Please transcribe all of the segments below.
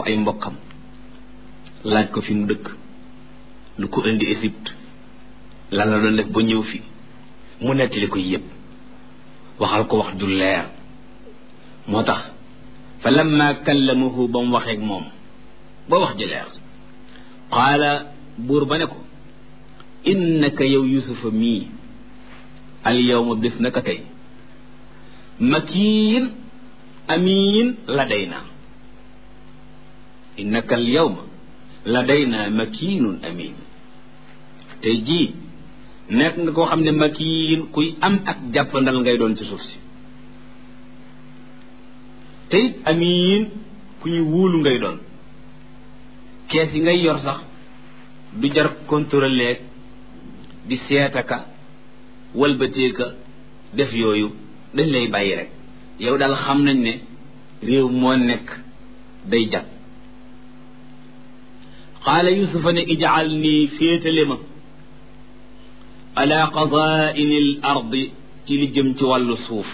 ay mbokkam laaj ko fi mu dëkk lu ko indi Égypte lan la doon def ba ñëw fi mu nettali ko yépp waxal ko wax ju leer moo tax fa lamma kallamahu ba mu waxeeg moom ba wax ji leer qaala buur ba ne ko innaka yow yusufa mii al yawma bis naka tey makiin amiin ladayna innaka al yawma ladayna makiinun amiin tey jii nekk nga koo xam ne makiin kuy am ak jàppandal ngay doon ci suuf si tey amiin ku ñu wóolu ngay doon kees yi ngay yor sax du jar contrôler di seetaka walbateeka def yooyu dañ lay bàyyi rek yow daal xam nañ ne réew moo nekk day jag qaala yusufa ne ijaal nii féetale ma ala qadaa'ini l ardi ci li jëm ci wàllu suuf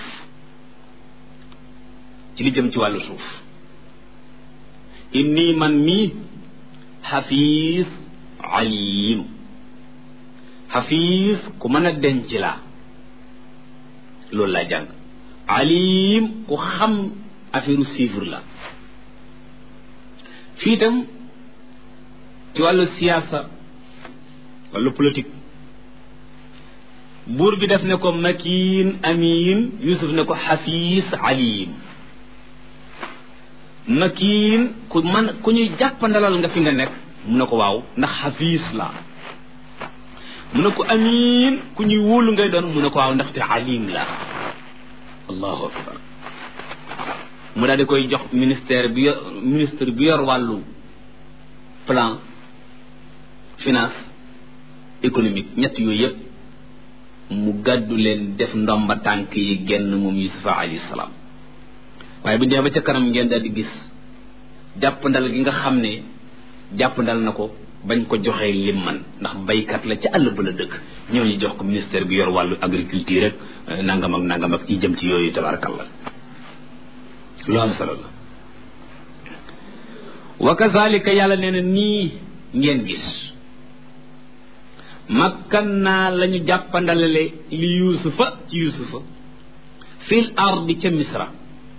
inni man mii xafiis alim xafiis ku mën a denc laa loolu laa jàng alim ku xam affaire chiffre la fii itam ci wàllu siyaasa wàllu politique buur bi def ne ko makiin amiin Yusuf ne ko xafiis alim makiin ku ñuy jàppandalal nga fi nga nekk mu ne ko waaw ndax xafiis la mu ne ko amiin ku ñuy wóolu ngay doon mu ne ko waaw ndaxte alim la allahu akbar mu daal di koy jox ministre bi yor wàllu plan finance économique ñett yooyu yëpp mu gàddu leen def ndomba tànk yi genn moom Yusufa alayhi salaam waaye bu dee ba ca kanam ngeen daal di gis jàppandal gi nga xam ne jàppandal na ko bañ ko joxee lim man ndax baykat la ca àll ba la dëkk ñoo ñu jox ko ministère bi yor wàllu agriculture rek nangam ak yi jëm ci yooyu tabarakallah lu am solo la wa kazalika yàlla nee na nii ngeen gis makkan naa la ñu jàppandalale li yusufa fil ardi ca misra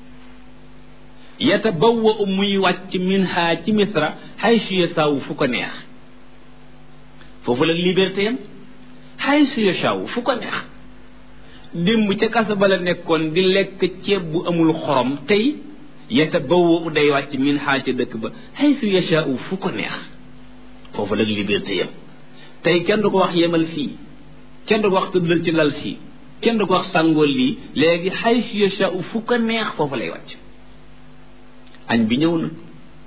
yatabawwa muy wàcc minha ci misra haysu yasaawu fu ko neex foofu la liberté yam haysu yasaawu fu ko neex démb ca kasa ba la nekkoon di lekk ceeb bu amul xorom tey yatabawwa day wàcc minha ca dëkk ba haysu yasaawu fu ko neex foofu la liberté yam tey kenn du ko wax yemal fii kenn du ko wax tëddal ci lal fii kenn du ko wax sàngool lii léegi haysu yasaawu fu ko neex foofu lay wàcc añ bi ñëw na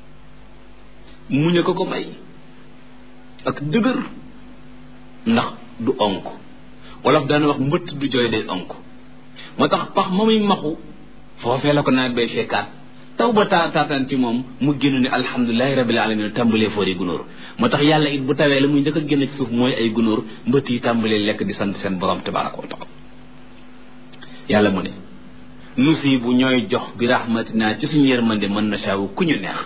muñe ko may ak dëgër ndax du onk wolof daana wax mbëtt du jooy day onk moo tax pax ma muy maxu foofee la ko nawet bay fekkaat taw ba taataan ci moom mu génn ne alhamdulilahi rabbil alamin tàmbalee foori gunóor moo tax yàlla it bu tawee la muy njëkk a génn ci suuf mooy ay gunóor mbëtt yi tàmbalee lekk di sant seen borom tabaraka wa taala yàlla mu ne nusibu ñooy jox bi rahmatina ci suñu yërmande mën na saawu ku ñu neex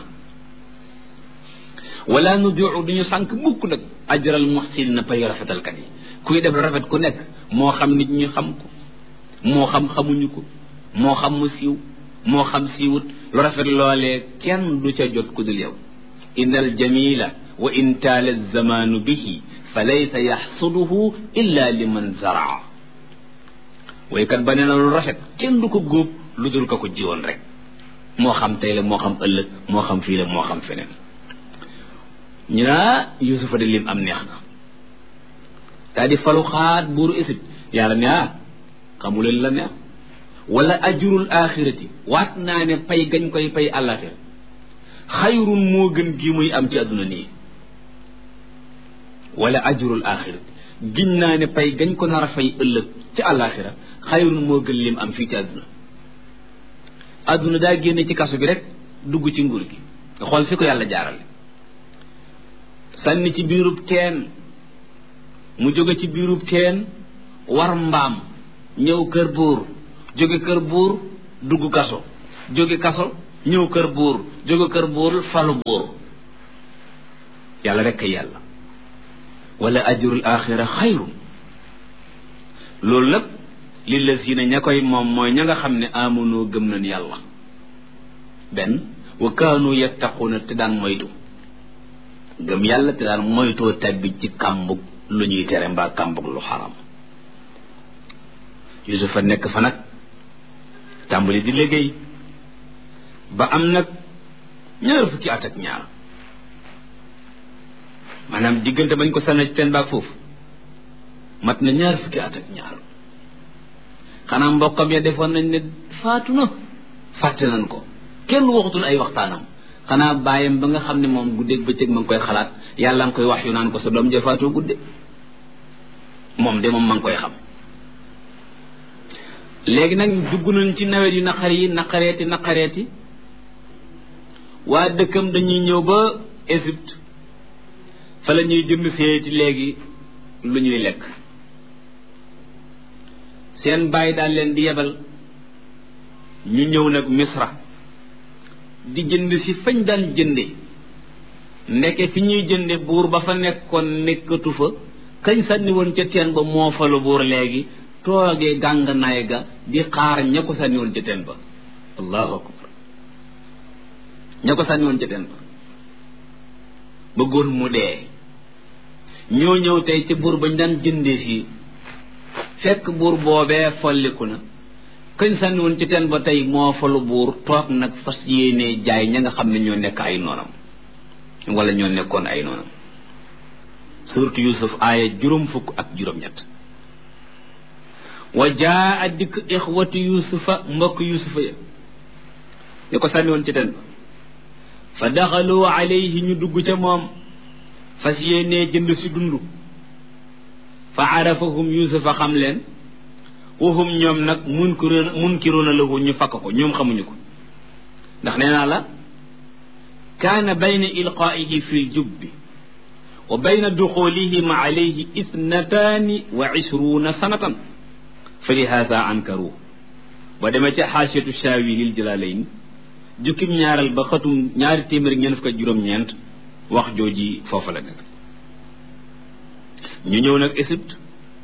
wala nudiu duñu sànk mukk nag ajral muhsin na pay rafetalkat yi kuy def rafet ku nekk moo xam nit ñi xam ko moo xam xamuñu ko moo xam mu siiw moo xam siiwut lu rafet loolee kenn du ca jot ku dul yow innal jamila wa in taala zamanu bihi fa laysa yaxsuduhu illa liman zaraa waykat ba nee na lu rafet kenn du ko góob lu dul ko jiwoon rek moo xam tey la moo xam ëllëg moo xam fii la moo xam feneen ñu naa Yusufa de lim am neex na daa di falu xaat buuru Égypte yàlla ne xamuleen la neex wala ajrul axirati waat naa ne pay gañ koy pay àllaaxira xayrun moo gën gi muy am ci àdduna nii wala ajrul axirati giñ naa ne pay gañ ko nar a fay ëllëg ci àllaaxira xayrun moo gën lim am fii ci àdduna daa génne ci kaso bi rek dugg ci nguur gi nga xool fi ko yàlla jaarale sànni ci biirub teen mu jóge ci biirub teen war mbaam ñëw kër buur jóge kër buur dugg kaso jóge kaso ñëw kër buur jóge kër buur falu buur yàlla rek a yàlla wala ajrul axira xayru loolu nag lillazina ña koy moom mooy ña nga xam ne amunoo gëm nañ yàlla benn wa kaanu yattaquuna te daan moytu gëm yàlla te daan moytoo tabbi ci kàmbug lu ñuy tere mbaa kàmbug lu xaram Yusufa nekk fa nag tàmbali di liggéey ba am nag 20 at ak ñaar maanaam diggante bañ ko sànni ci teen baag foofu mat na 20 at ak ñaar xanaa mbokkam ya defoon nañ ne faatu na fàtte nañ ko kenn waxutul ay waxtaanam xanaa bàyyam ba nga xam ne moom guddeeg bëccëg ma ngi koy xalaat yàlla nga koy wax yu naan ko sa doom ja faatoo gudde moom de moom ma ngi koy xam léegi nag dugg nañ ci nawet yu naqareeti waa dëkkam dañuy ñëw ba Égypte fa la ñuy jënd seeti léegi lu ñuy lekk seen bàyyi daal leen di yebal ñu ñëw nag Misra di jënd si fañ daan jënde ndeke fi ñuy jënde buur ba fa nekkoon nekkatu fa kañ sànni woon ca teen ba moo fa lu buur léegi toogee gànganaay ga di xaar ña ko sànni woon ca teen ba allahu akbar ña ko sànni woon ca teen ba bëggoon mu dee ñoo ñëw tey ci buur bañ daan jëndee si fekk buur boobee folliku na kañ sànni woon ci teen ba tey moo fa lu buur toog nag fas yéenee jaay ña nga xam ne ñoo nekk ay noonam wala ñoo nekkoon ay noonam surtout Yusuf aaya 50 wa jaa dikk ixwatu Yusufa mbokk Yusufa ya ñu ko sànni woon ci teen ba fa daxalu alayhi ñu dugg ca moom fas yéenee jënd si dund fa arafahum Yusufa xam leen waxum ñoom nag munkiruuna lahu ñu fakk ko ñoom xamuñu ko ndax nee naa la kaana bayna ilqaa'ihi fi ljubbi wa bayna duxulihim alayhi 22 sanatan fa lihaada ankaru ba demee ca xaasiyatu shaawi lil jalalayn jukkim ñaaral ba xatum 249 wax jooji foofa la nekk ñu ñëw nag Égypte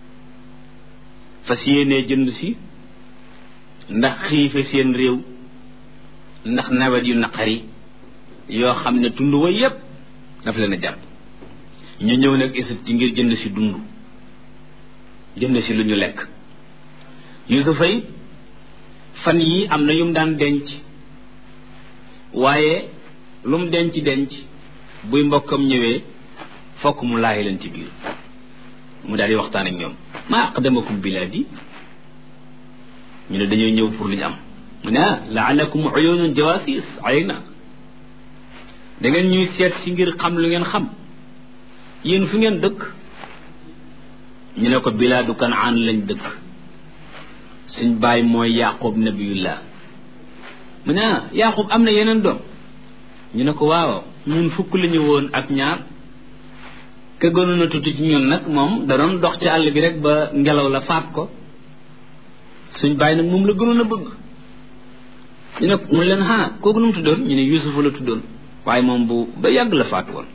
fas yéenee jënd si ndax xiife seen réew ndax nawet yu naqari yoo xam ne tund wa yépp daf leen a jàpp ñu ñëw nag Égypte ngir jënd si dund jënd si lu ñu lekk Yusufa yi fan yi am na yum daan denc waaye lu mu denc buy mbokkam ñëwee fokk mu laaj leen ci biir mu daal di waxtaan ak ñoom maa aqdamakum bilaadi ñu ne dañuy ñëw pour lu ñu am mu ne laalakum uyunun jawasis ayna da ngeen ñuy seet si ngir xam lu ngeen xam yéen fu ngeen dëkk ñu ne ko bilaadu Kanaan lañ dëkk suñ baay mooy Yaqub nabiyullah mu ne Yaqub am na yeneen doom ñu ne ko waaw ñun fukk la ñu woon ak ñaar ka gënoon a tuuti ci ñun nag moom da doon dox ci àll bi rek ba ngelaw la faat ko suñ bàyyi nag moom la gënoon a bëgg ñu ne mu leen kooku nu mu tuddoon ñu ne Yusufa la tuddoon waaye moom bu ba yàgg la faat woon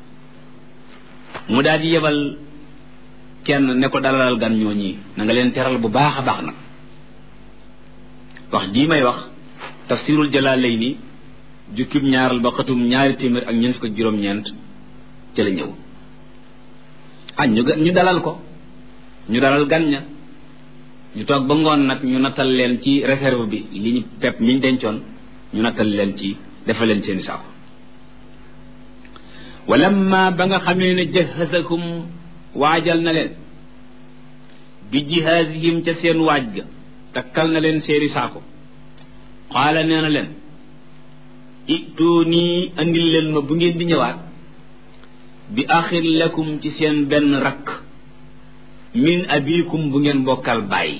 mu daal di yebal kenn ne ko dalalal gan ñoo ñii na nga leen teral bu baax a baax nag wax jii may wax tafsirul Jalaalayni jukkib ñaaral ba xatum 249 ca la ñëw ñu dalal ko ñu dalal gan ña ñu toog ba ngoon nag ñu nattal leen ci réserve bi li ñu pepp mi ñu dencoon ñu nattal leen ci defal leen seeni saako walamma ba nga xamee ne jahazahum waajal na leen bi jihaazihim ca seen waaj ga takkal na leen seeni saako qaala nee na leen ituuni andil leen ma bu ngeen di ñëwaat bi axin lakum ci seen benn rakk min abikum bu ngeen bokkal bàyyi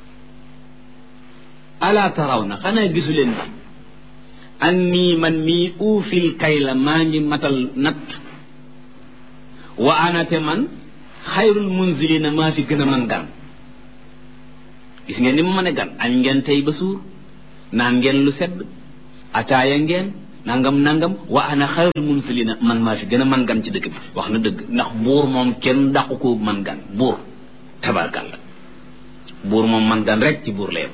alaa taraw na xanaa gisu leen bi anni man mii uufil kayla maa ngi matal natt wa anate man xayrul munzilina maa fi gën a man gan gis ngeen ni mu mën a gan añ ngeen tey ba suur naan ngeen lu sedd ataaya ngeen nangam nangam wa ana xayrul munsilina man maa fi gën a man gan ci dëkk bi wax na dëgg ndax buur moom kenn dàqu ko man gan buur tabarkàlla buur moom man gan rek ci buur la yem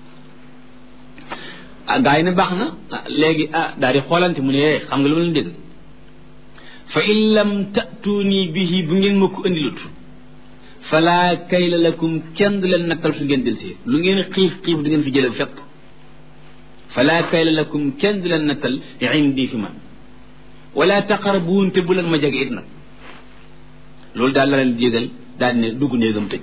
gaa yi ne baax na léegi daal di xoolante mu ne xam nga lu ma leen dégg fa in lam ta'tuuni bihi bu ngeen ma ko indilut fala kayla lakum kenn du leen nattal su ngeen delsi lu ngeen xiif xiif du ngeen fi jële fekk fala kayla lakum kenn du leen nattal indi fi man wala taqrabuun te bu leen ma jege it nag loolu daal la leen jégal daal ne dugg néegam tëj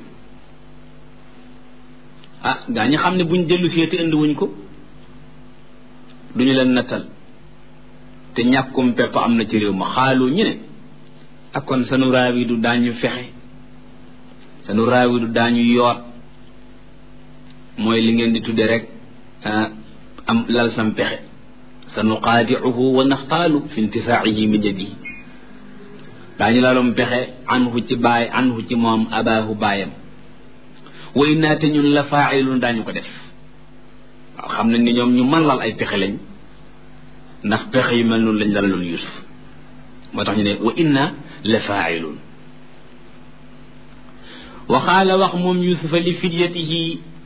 gaa ñi xam ne buñ dellu see te indi wuñ ko duñu leen nattal te ñàkkum pepp am na ci réew ma xaalu ñu ne ak kon sanu raawi du daañu fexe sanu raawi du daañu yoot mooy li ngeen di tudde rek am lal sam pexe sa nuqaadiuhu wa naxtaalu fi intifaa'ihi min yadihi daañu lalum pexe anhu ci baay anhu ci moom abaahu baayam wa innaa te ñun la faa'iluun daañu ko def waaw xam nañ ni ñoom ñu mën lal ay pexe lañ ndax pexe yu mel noonu lañ lalaloon Yuusuf moo tax ñu ne wa inna la faa'iluun wa qaala wax moom Yuusufa li fidyatihi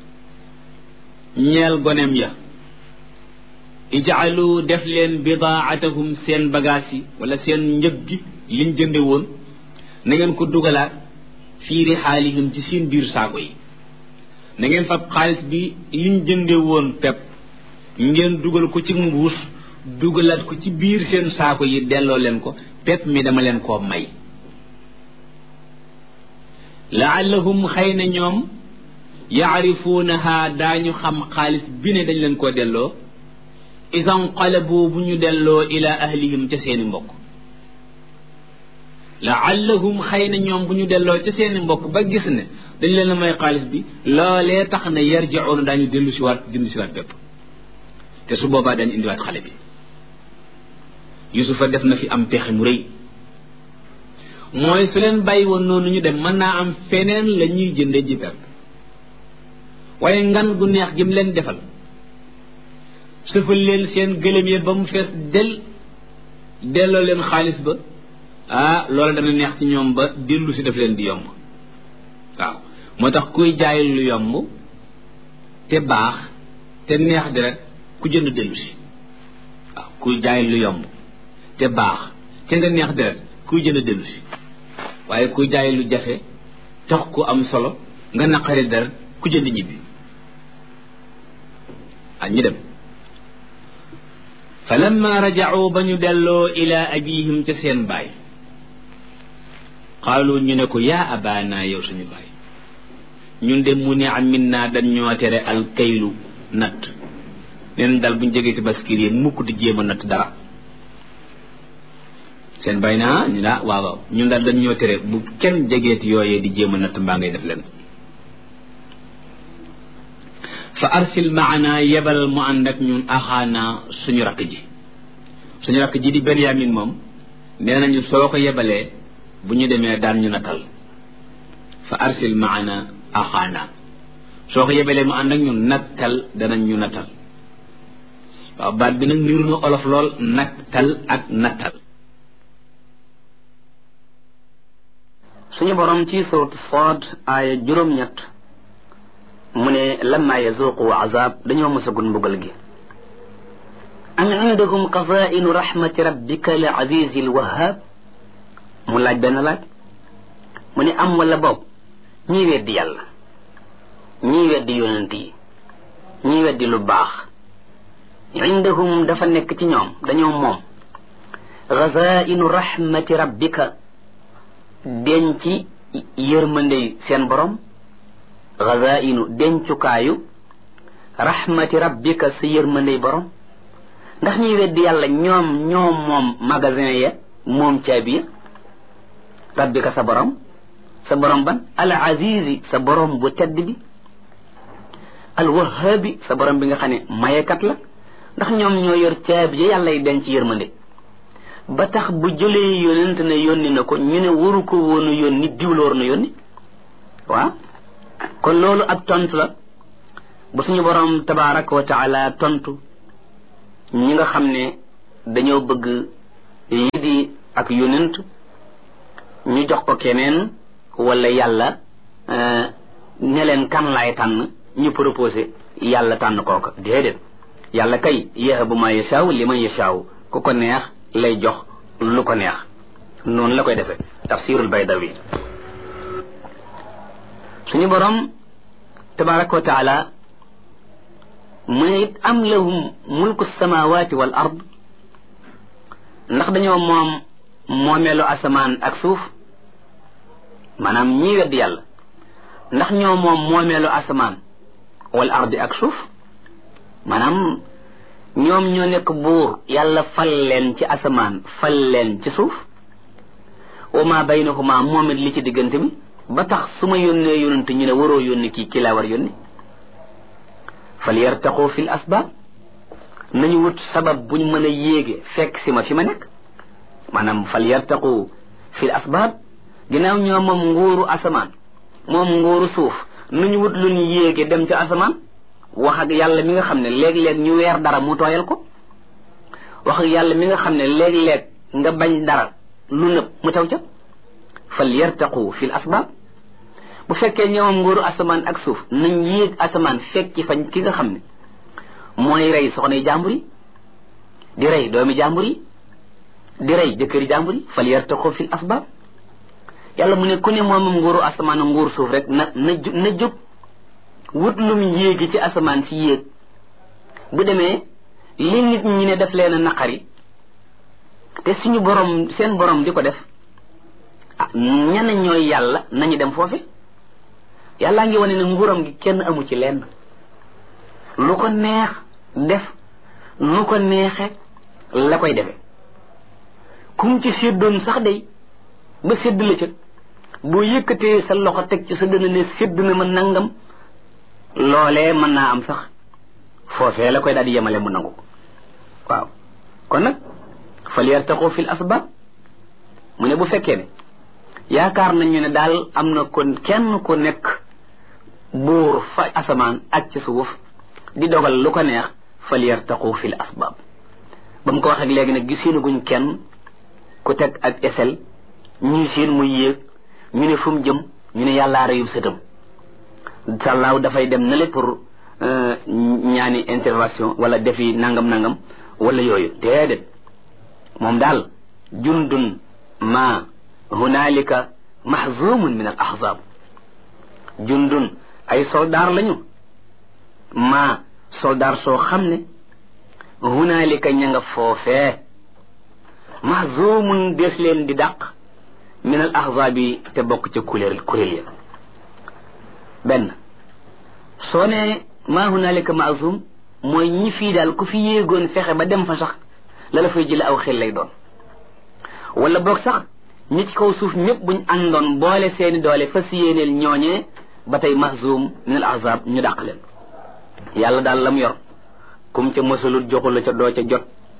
ñeel goneem ya ij'alu def leen bidaa'atahum seen bagage yi wala seen njëg gi liñ jënde woon na ngeen ko dugalaat fii rihaalihim ci seen biir saako yi na ngeen fab xaalis bi liñ jënde woon pepp ngeen dugal ko ci mbuus dugalaat ko ci biir seen saako yi delloo leen ko pepp mi dama leen koo may laallahum xëy na ñoom yaarifuunaha daañu xam xaalis bi ne dañ leen koo delloo idan qalabu bu ñu delloo ila ahlihim ca seeni mbokk laallahum xëy na ñoom bu ñu delloo ca seeni mbokk ba gis ne dañ leen a may xaalis bi loolee tax na yarji'uuna daañu dellu si waat jënd si waat bépp te su boobaa dañu indiwaat xale bi Yusufa def na fi am pexe mu rëy mooy su leen bàyyi woon noonu ñu dem mën naa am feneen la ñuy jënde ji bépp waaye ngan gu neex gi mu leen defal sëfal leen seen gëlëm yi ba mu fees delloo leen xaalis ba loolu dana neex ci ñoom ba dellu si daf leen di yomb waaw moo tax kuy jaay lu yomb te baax te neex di rek ku jënd dellu si waaw kuy jaay lu yomb te baax te nga neex di rek kuy jënd dellu si waaye kuy jaay lu jafe tax ku am solo nga naqari dara ku jënd ñibbi ñi dem fa lamma raja'u ba ñu delloo ila abihim ca seen baay qaalu ñu ne ko yaa abaana yow suñu baay ñun de mu ne am min naa dañ ñoo tere alkaylu natt neen dal buñ jegee ci baskir yi mukk di jéem a natt dara seen baay naa ñu daa waaw ñun daal dañ ñoo tere bu kenn jegeeti yooyee di jéem a natt mbaa ngay def leen fa arsil maana yebal mu ànd ak ñun axaana suñu rakk ji di Benyamin moom nee nañu soo ko yebalee bu ñu demee daan ñu natal fa arsil maana axaana soo ko yebalee mu ànd ak ñun nattal danañ ñu natal waaw baat bi nag niru na olof lool nattal ak nattal suñu borom ci suuratu Saad aaya juróom-ñett mu ne lamma yazuqu azab dañoo mësagul mbugal gi am indahum xazainu rahmati rabbika al azizi al wahhab mu laaj benn laaj mu ne am wala boog ñii weddi yàlla ñii weddi yonent yi ñii weddi lu baax indahum dafa nekk ci ñoom dañoo moom xazainu rahmati rabbika denc yërmandey seen borom xazainu dencukaayu rahmati rabbika sa yërmandey borom ndax ñuy weddi yàlla ñoom moom magasin ya moom caabi ya rabbika sa borom ban al azizi sa borom bu tedd bi al wahhabi sa borom bi nga xam ne mayekat la ndax ñoom ñoo yor caabi ya yàlla yi denc yërmande ba tax bu jëlee yónent ne yónni na ko ñu ne waru ko woonu yónni diw la war na yónni waaw kon loolu ab tontu la bu suñu borom tabaraka wa taala tontu ñi nga xam ne dañoo bëgg yi di ak yonent ñu jox ko keneen wala yàlla ne leen kan laay tànn ñu proposé yàlla tànn kooka déedéet yàlla kay yahabu ma yashaaw liman yashaaw ku ko neex lay jox lu ko neex noonu la koy defee tafsirul baydawi suñu borom tabaraka wa taala mu ne it am lahum mulku samawati wal ard ndax dañoo moom moomeelu asamaan ak suuf maanaam ñii wedd yàlla ndax ñoo moom moomeelu asamaan wal ardi ak suuf maanaam ñoom ñoo nekk buur yàlla fal leen ci asamaan fal leen ci suuf wa ma baynahuma moom it li ci diggante bi ba tax su ma yónnee yónnante ñu ne waroo yónni kii laa war yónni fal yartaqu fil asbaab nañu wut sabab buñ mën a yéege fekk si ma fi ma nekk maanaam fal yartaqu fil asbaab ginnaaw ñoo moom nguuru asamaan moom nguuru suuf nañu wut luñ yéege dem ca asamaan wax ak yàlla mi nga xam ne léeg-léeg ñu weer dara mu tooyal ko wax ak yàlla mi nga xam ne léeg-léeg nga bañ dara lu nëb mu taw ca fal yartaqu fil asbaab bu fekkee ñoom nguuru asamaan ak suuf nañ yéeg asamaan fekk ci fañ ki nga xam ne mooy rey soxnay jàmbur yi di rey doomi jàmbur yi di rey jëkkëri jàmbur yi fal yartaqu fil asbaab yàlla mu ne ku ne moomam nguuru asamaan ak nguuru suuf rek na jóg wut lum yéegi ci asamaan si yéeg bu demee li nit ñi ne def leen a naqari te suñu borom seen borom di ko def ñana ñooy yàlla nañu dem foofe yàllaa ngi wane ne nguuram gi kenn amu ci lenn lu ko neex def nu ko neexe la koy defe kum ci séddoon sax day ba sédd la ca boo yëkkatee sa loxo teg ci sa dëna ne sédd na ma nangam loolee mën naa am sax foofee la koy daal di yemale mu nangu ko waaw kon nag fal yartaqu fil asbab mu ne bu fekkee ne yaakaar nañu ne daal am na kon kenn ku nekk buur fa asamaan ak ci suuf di dogal lu ko neex fal yartaqu fil asbab ba mu ko waxee léegi nag giseenu kenn ku teg ak esel ñuy seen muy yéeg ñu ne fu mu jëm ñu ne yàllaa reyub sëtam sàllaaw dafay dem na le pour ñaani intervention wala defi nangam wala yooyu déedéet moom daal jundun ma hunaalika mahzumun min al ahzab jundun ay soldaar lañu ma soldaar soo xam ne hunaalika ña nga foofee mahzumun des leen di dàq min al ahzab yi te bokk ca kuréel ya benn soo ne ma hunaalika mahzum mooy ñi fii daal ku fi yéegoon fexe ba dem fa sax la fay jële aw xel lay doon wala boog sax ñi ci kaw suuf ñëpp buñ àndoon boole seeni doole fas yéeneel ñooñee ba tey mahzum min al ahzab ñu dàq leen yàlla daal lam yor kum ca mësalut joxul la ca doo ca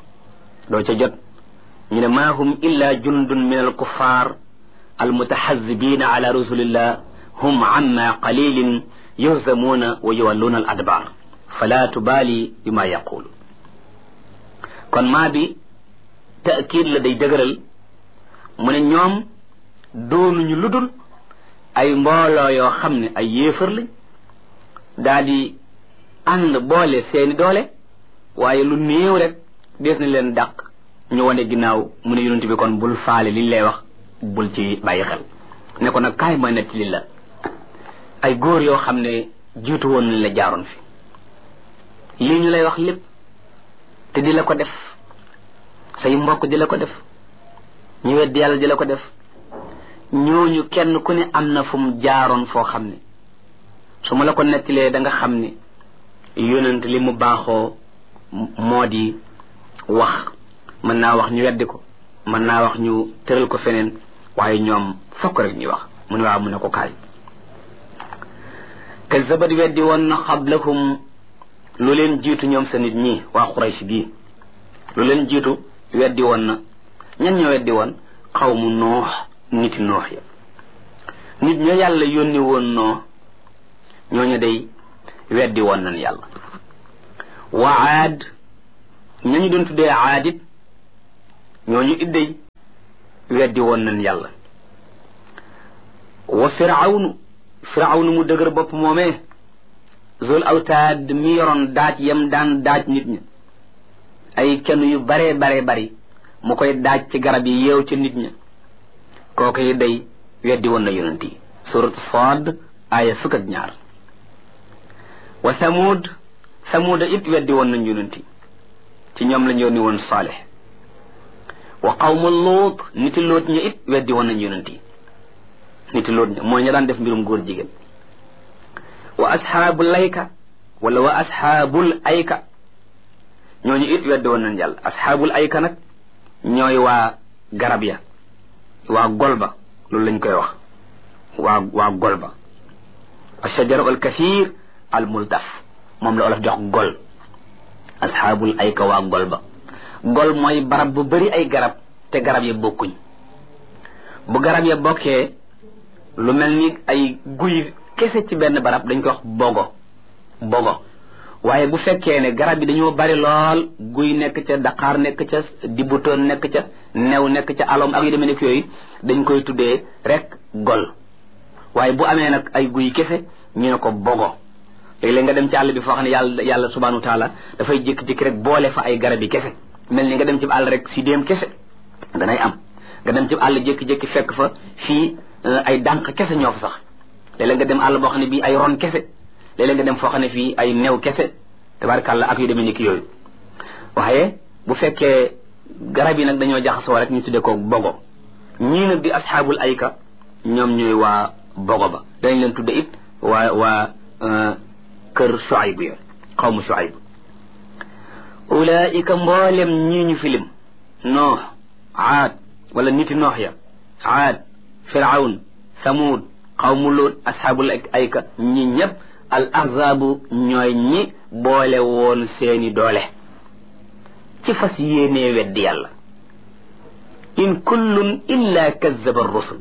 jot ñu ne ma hum illa jundun min al kuffar al mutahazibina ala rasulillah hum amma qalilin yuhzamuuna wa yuwalluuna al adbar fala tubaali bima yaqulu kon maa bi taakid la day dëgëral mu ne ñoom doonuñu ludul ay mbooloo yoo xam ne ay yéefar lañ daal di ànd boole seeni doole waaye lu néew rek des na leen dàq ñu wane ginnaaw mu ne yonent bi kon bul faale liñ lay wax bul ci bàyyi xel ne ko nag kaay ma nett li la ay góor yoo xam ne jiitu woon nañ la jaaroon fi lii ñu lay wax lépp te di la ko def say mbokk di la ko def ñu weddi yàlla di la ko def ñooñu kenn ku ne am na fu mu jaaroon foo xam ne su ma la ko nettilee da nga xam ne yonent li mu baaxoo moo di wax mën naa wax ñu weddi ko mën naa wax ñu tëral ko feneen waaye ñoom fokk rek ñuy wax mu ne waaw mu ne ko kaay kazabat weddi woon na xablahum lu leen jiitu ñoom sa nit ñi waa Quraysh bii lu leen jiitu weddi woon na ñan ñoo weddi woon xawmu noox niti noox ya nit ñoo yàlla yónni woon noo ñooñu day weddi woon nañ yàlla wa aad ñañu doon tuddee aadit ñooñu idday weddi woon nañ yàlla wa firawnu mu dëgër bopp moomee zul awtaad mi yoroon daaj yam daan daaj nit ña ay kenn yu bare bari mu koy daaj ci garab yi yeew ci nit ña kooku yi day weddi woon na yonent yi surat Saad aaya 2 wa samuuda it weddi woon nañ yonent yi ci ñoom lañ yónni woon Saalix wa qawmu Luut niti Luut ña it weddi woon nañ yonent yi niti Luut ña mooy ña daan def mbirum góor jigéen wa asxaabul ayka wala wa asxaabul ayka ñooñu it weddi woon nañ yàlla asxaabul ayka nag ñooy waa garab ya waa golba loolu lañ koy wax waa golba ashajaru al kathir al multaf moom la olof jox gol asxaabul ayka waa golba gol mooy barab bu bari ay garab te garab ya bokkuñ bu garab ya bokkee lu mel ni ay guy kese ci benn barab dañ ko wax bogo waaye bu fekkee ne garab yi dañoo bari lool guy nekk ca daqaar nekk ca dibutoon nekk ca new nekk ca alom ak yu demee nekk yooyu dañ koy tuddee rek gol waaye bu amee nag ay guy kese ñu ne ko bogo léeg-léeg nga dem ci àll bi foo xam ne yàlla subhanahu wa taala dafay jékki-jékki rek boole fa ay garab yi kese mel ni nga dem ci àll rek si déem kese danay am nga dem ci àll jékki-jékki fekk fa fii ay dànq kese ñoo fa sax léeg-léeg nga dem àll boo xam ne bii ay ron kese léeg-léeg nga dem foo xam ne fii ay new kese tabarkàlla ak yu demee ni ki yooyu waaye bu fekkee garab yi nag dañoo jaxasoo rek ñu tuddee ko bogo ñii nag di asxaabul ayka ñoom ñooy waa bogo ba dañ leen tudde it waa kër Shuayb ya xawmu Shuayb ulaika mboolem ñii ñu filim noox aad wala niti noox ya aad firawn samud xawmu Luut asxaabul ayka ñi ñëpp al ahzaabu ñooy ñi boole woon seeni doole ci fas yéenee weddi yàlla in kullun illa kazzaba rusul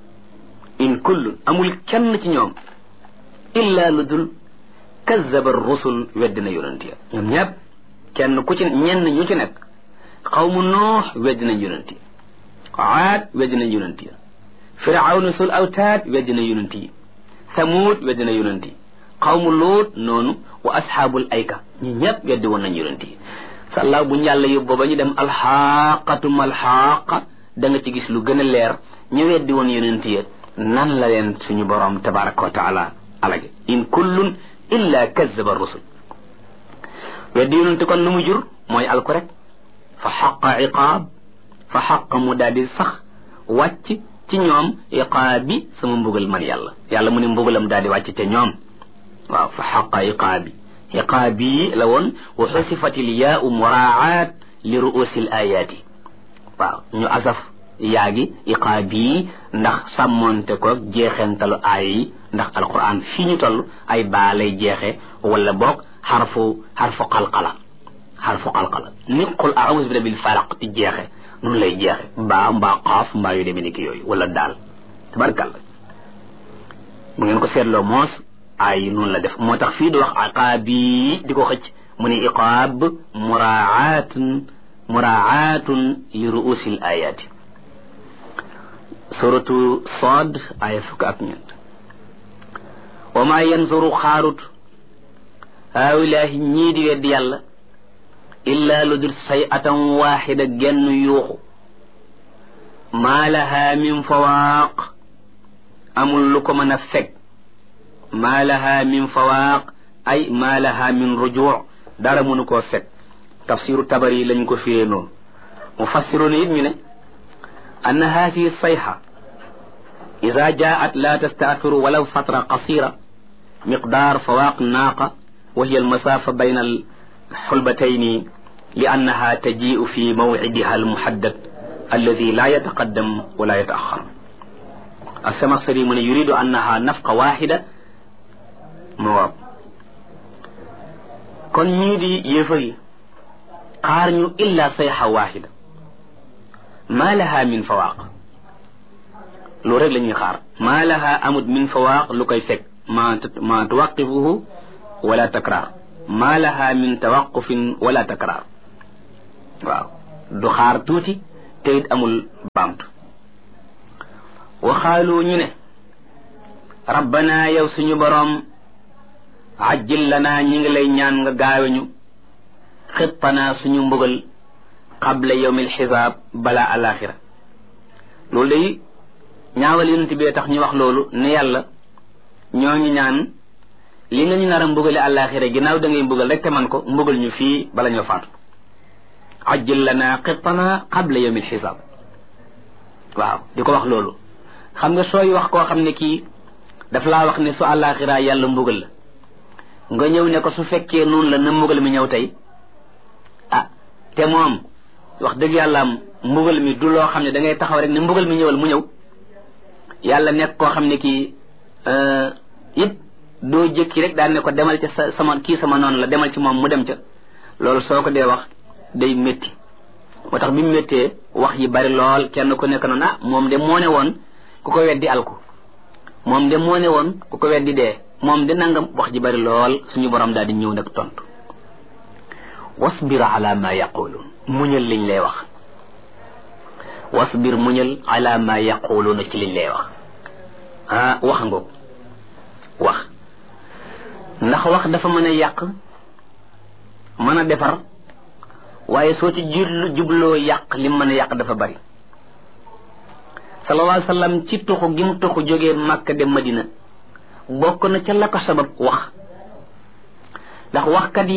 in kullun amul kenn ci ñoom illa lu dul kazzaba rusul weddi na yonent ya ñoom ñëpp kenn ku ci ñenn ñu ci nekk xawmu noox weddi nañ yonent yi aad weddi nañ yonent ya firawna sul awtaad weddi na yonent yi samuud weddi na yonent yi xawmu Luut noonu wa asxaabul ayka ñi ñëpp weddi woon nañ yonent yi sàllaaw bu ñu yàlla yóbbu ba ñu dem alxaaqatu malxaaqa da nga ci gis lu gën a leer ñu weddi woon yonent yi nan la leen suñu borom tabaraka wa taala alage in kullun illa kazzaba rusul weddi yonent kon lu mu jur mooy alku rek fa xaqa iqaab fa xaqa mu daal di sax wàcc ci ñoom iqaabi sama mbugal man yàlla mu ne mbugalam daal di wàcc ca ñoom waaw fa xaqa iqaabi la woon wa xusifatil yaau muraat li ruusil ayaati waaw ñu asaf yaagi iqaabi ndax sàmmonte ko jeexentalu aaya yi ndax alquran fii ñu toll ay baa lay jeexe wala boog xarfu qalqala ni qul a'uuzu bi rabbil falaq di jeexe noonu lay jeexe mbaa qaaf mbaa yu demee ni ki yooyu wala daal tabarkàlla mu ngeen ko seetloo moos ay noonu la def moo tax fii di wax iqaabi di ko xëcc mu ne iqaab muraatun li ruusil ayaati suratu Saad aya 4 wa maa yanzuru xaarut haawilaahi ñii di weddi yàlla illa lu dul sayatan waaxida genn yuuxu maa laha min fawaaq amul lu ko mën a fekk maa laha min fawaaq ay maa laha min rujuu dara mënu koo fekk tafsiru Tabari lañ ko firee noonu mufassiroon it ñu ne anna haadihi sayha ida jaat la tastaafiru walaw fatra qasira miqdaar fawaaq naaqa wa hiya almasaafa bayna alxulbatayni li annaha tajiu fi mawcidiha almuhaddad alladi la yataqaddam wala yataaxar As-Samaxsari mu ne yuridu annaha nafqa waxida mawaab kon ñii di yéefar yi xaar ñu illa sayxa waxida maa laha min fawaaq loolu rek la ñuy xaar maa laha amut min fawaaq lu koy fekk ma tuwaqifuhu wala takraar maa laha min tawaqufin wala takraar waaw du xaar tuuti te it amul baamtu waxaalu ñu ne rabbana yow suñu boroom ajjil lana ñi ngi lay ñaan nga gaaweñu xittanaa suñu mbugal qabla yawmil xisaab bala alaxira loolu day ñaawal yonent bi tax ñu wax loolu ne yàlla ñoo ngi ñaan li nga ñu nar a mbugale alaxira ginnaaw da ngay mbugal rek te man ko mbugal ñu fii bala ñoo faatu ajjil lana xittanaa qabla yawmil xisaab waaw di ko wax loolu xam nga sooy wax koo xam ne kii daf laa wax ne su alaxira yàlla mbugal la nga ñëw ne ko su fekkee noonu la na mbugal mi ñëw tey te moom wax dëgg yàlla am mbugal mi du loo xam ne da ngay taxaw rek ne mbugal mi ñëwal mu ñëw yàlla nekk koo xam ne kii it doo jëkki rek daal ne ko demal ca sama kii sama noonu la demal ci moom mu dem ca loolu soo ko dee wax day métti moo tax bi mu méttee wax yi bari lool kenn ku nekk noonu moom de moo ne woon ku ko weddi alku moom de moo ne woon ku ko weddi dee moom de nangam wax ji bari lool suñu borom daal di ñëw nag tontu wasbir ala ma yaquluun muñal liñ lay wax wasbir muñal ala ma yaquluuna ci liñ lay wax wax ngoog wax ndax wax dafa mën a yàq mën a defar waaye soo ci jubloo yàq lim mën a yàq dafa bari sallallahu alayhi wa sallam ci tuxu gi mu tuxu jógee Makka dem Madina bokk na ca la ko sabab wax ndax waxkat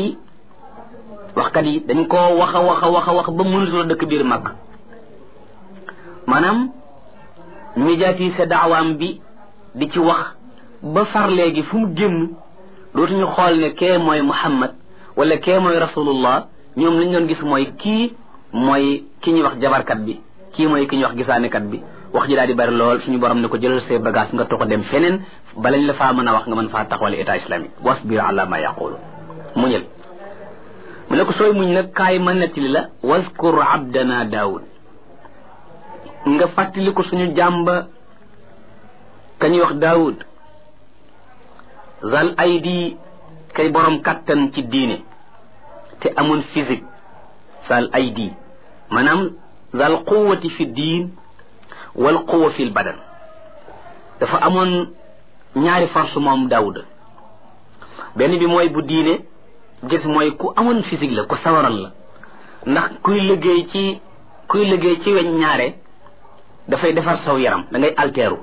yi dañ koo wax ba mënutula dëkk biir Makka maanaam médiatiser daawaam bi di ci wax ba far léegi fu mu génn dootuñu xool ne kee mooy Muhammad wala kee mooy rasulullah ñoom lañ doon gis mooy kii mooy ki ñuy wax jabarkat bi kii mooy ki ñuy wax gisaanekat bi wax ji daal di bari lool suñu borom ne ko jëlal say bagage nga toxo dem feneen balañ la faa mën a wax nga mën faa taxawal état islamique wasbir ala ma yaqulu muñal mu ne ko sooy muñ nag kaay ma nettali la waskur abdana daawud nga fàttali ko suñu jàmba ka ñuy wax daawud zal aydi kay borom kattan ci diine te amoon physique zal aydi maanaam zal quwwati fi diin wal quwwa fi badan dafa amoon ñaari force moom daawud benn bi mooy bu diine gis mooy ku amoon physique la ku sawaral la ndax kuy liggéey ci weñ ñaare dafay defar saw yaram da ngay alteeru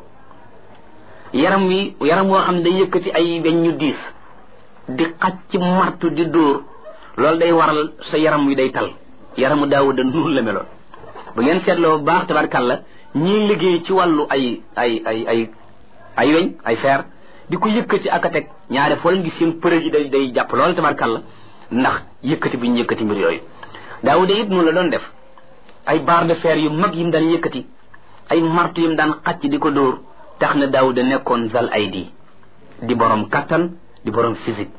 yaram woo xam ne day yëkkati ay weñ ñu diis di xaj ci martu di dóor loolu day waral sa yaram wi day tal yaramu daawuda noonu la meloon bu ngeen seetloo bu baax tabarkàlla ñii liggéey ci wàllu ay weñ ay fer di ko yëkkati ak a teg ñaare foo leen gis seen përëg yi day jàpp loolu tabarkàlla ndax yëkkati bi ñu yëkkati mbir yooyu daawuda it noonu la doon def ay barre de fer yu mag yi mu daan yëkkati ay martu yi mu daan xacc di ko dóor tax na daawuda nekkoon zal aydi di borom kattan di borom physique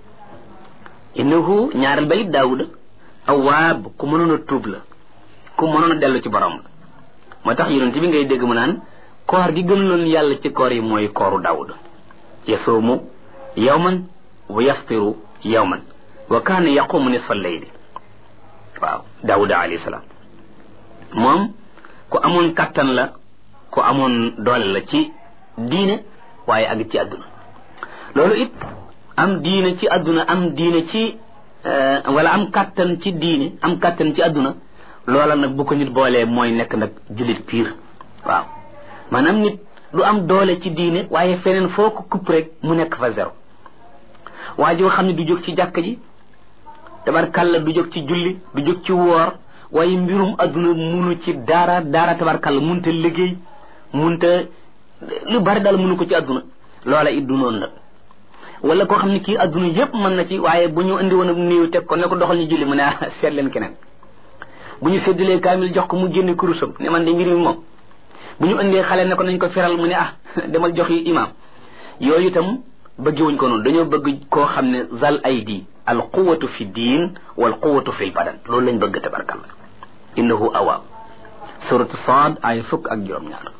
innahu ñaareel ba it daawuda awaab ku mënoon a tuub la ku mënoon a dellu ci borom la moo tax yonent bi ngay dégg mu naan koor gi gën loon yàlla ci koor yi mooy kooru daawuda yasuumu yawman wa yaftiru yawman wa kaana yaqumu nisfa layli waaw daawuda alayhi salaam moom ku amoon kattan la ku amoon doole la ci diine waaye ak ci àdduna loolu it am diine ci àdduna am diine ci wala am kattan ci diine am kattan ci àdduna loola nag bu ko nit boolee mooy nekk nag jullit piir waaw maanaam nit du am doole ci diine waaye feneen foo ko kupp rek mu nekk fa zéro waa joo xam ne du jóg ci jàkk ji tabarkalla du jóg ci julli du jóg ci woor waaye mbirum àdduna munu ci dara tabarkalla munta liggéey munta lu bari daal munu ko ci àdduna loola it du noonu nag wala koo xam ne kii àdduna yépp mën na ci waaye bu ñu indi woon néew teg ko ne ko doxal ñu julli mu ne seet leen keneen bu ñu séddalee kaamil jox ko mu génne kurusam ne man de mbir mi moom bu ñu indee xale ne ko nañ ko feral mu ne demal jox yi imaam yooyu itam bëggewuñ ko noonu dañoo bëgg koo xam ne zal aydi al quwwatu fi diin wal quwwatu fi badan loolu lañ bëgg tabarkalla innahu awaab suratu Saad ay fukk ak juróom-ñaar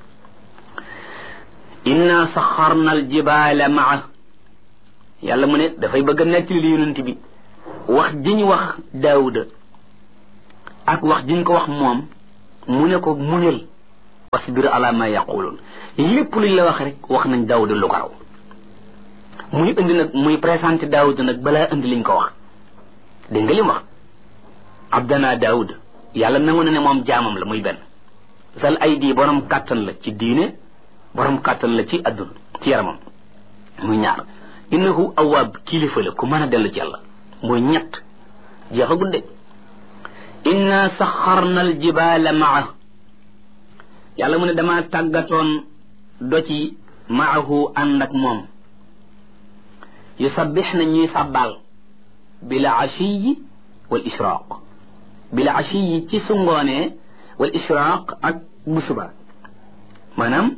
inna saxarna al jibaala maa yàlla mu ne dafay bëgg a nettali li yonent bi wax jiñ wax daawuda ak wax jiñ ko wax moom mu ne ko muñal wasbir ala ma yaqulun lépp luñ la wax rek wax nañ Daawuda lu ko raw muy indi nag muy présenté Daawuda nag balaa indi liñ ko wax dégg nga li mu wax abdana Daawuda yàlla nangu na ne moom jaamam la muy benn sal ay di borom kàttan la ci diine borom kàttan la ci adduna ci yaramam muy ñaar innahu awaab kilifa la ku mën a dellu ci yàlla muy ñett jeexagul de inna saxarna al jibaala maa yàlla mu ne dama tàggatoon doci maahu ànd ak moom yusabbix na ñuy sàbbaal bila ashiyi wal israaq bila ashiyi ci su ngoonee wal israaq ak bu suba maanaam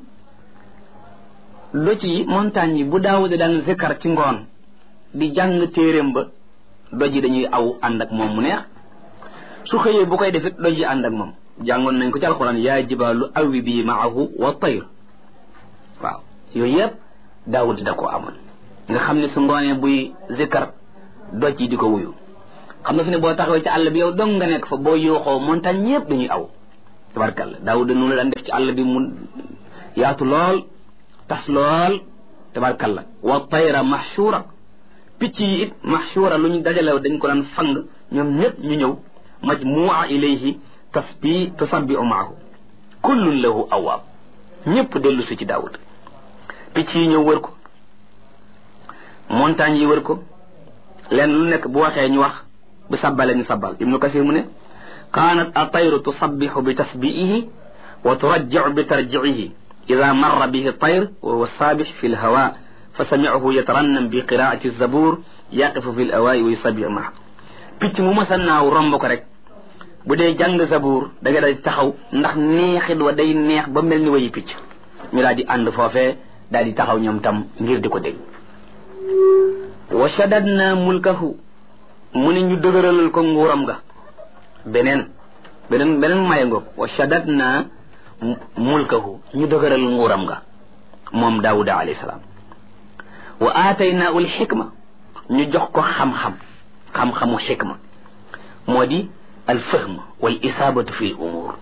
doj yi montagne yi bu Daawuda daan zikkar ci ngoon di jàng téeréem ba doj yi dañuy aw ànd ak moom mu neex su xëyee bu koy defit doj yi ànd ak moom jàngoon nañ ko ci alxuraan yaa jibaalu awi bi maahu wa tayr waaw yooyu yëpp Daawuda da koo amoon nga xam ne su ngoonee buy zikkar doj yi di ko wuyu xam nga fi ne boo taxawee ci àll bi yow dong nga nekk fa boo yooxoo montagne yëpp dañuy aw tabarkalla Daawuda noonu la daan def ci àll bi mu yaatu lool tas lool tabarkalla wa tayra mahshura picc yi it mahshura lu ñu dajalew dañ ko daan fang ñoom ñëpp ñu ñëw majmua ilayhi tusabbihu maahu kullun lahu awaab ñëpp dellu si ci Daawuda picc yi ñëw wër ko montagne yi wër ko leen lu nekk bu waxee ñu wax bu sabbale ñu sabbal Ibnu Kasir mu ne kaanat atayru tusabbihu bi tasbiihi wa turajji'u bi tarji'ihi ida marra bihi tayr wa huwa saabix fi lhawa fa sami'ahu yatarannam bi qiraati zabur yaqifu fi lawaa'i wa yusabbihu maahu picc mu masa naaw romb ko rek bu dee jàng zabur da nga daal di taxaw ndax neexit wa day neex ba mel ni wayi picc ñu daal di ànd foofee daal di taxaw ñoom tam ngir di ko dégg wa shaddadna mulkahu mu ne ñu dëgëralal ko nguuram ga beneen maye ngoog wa shaddadna mulkahu ñu dëgëral nguuram ga moom Daawuda alayhi salaam wa aataynaahu al xikma ñu jox ko xam-xamu xikma moo di al fahm wal isaabatu fi l umuur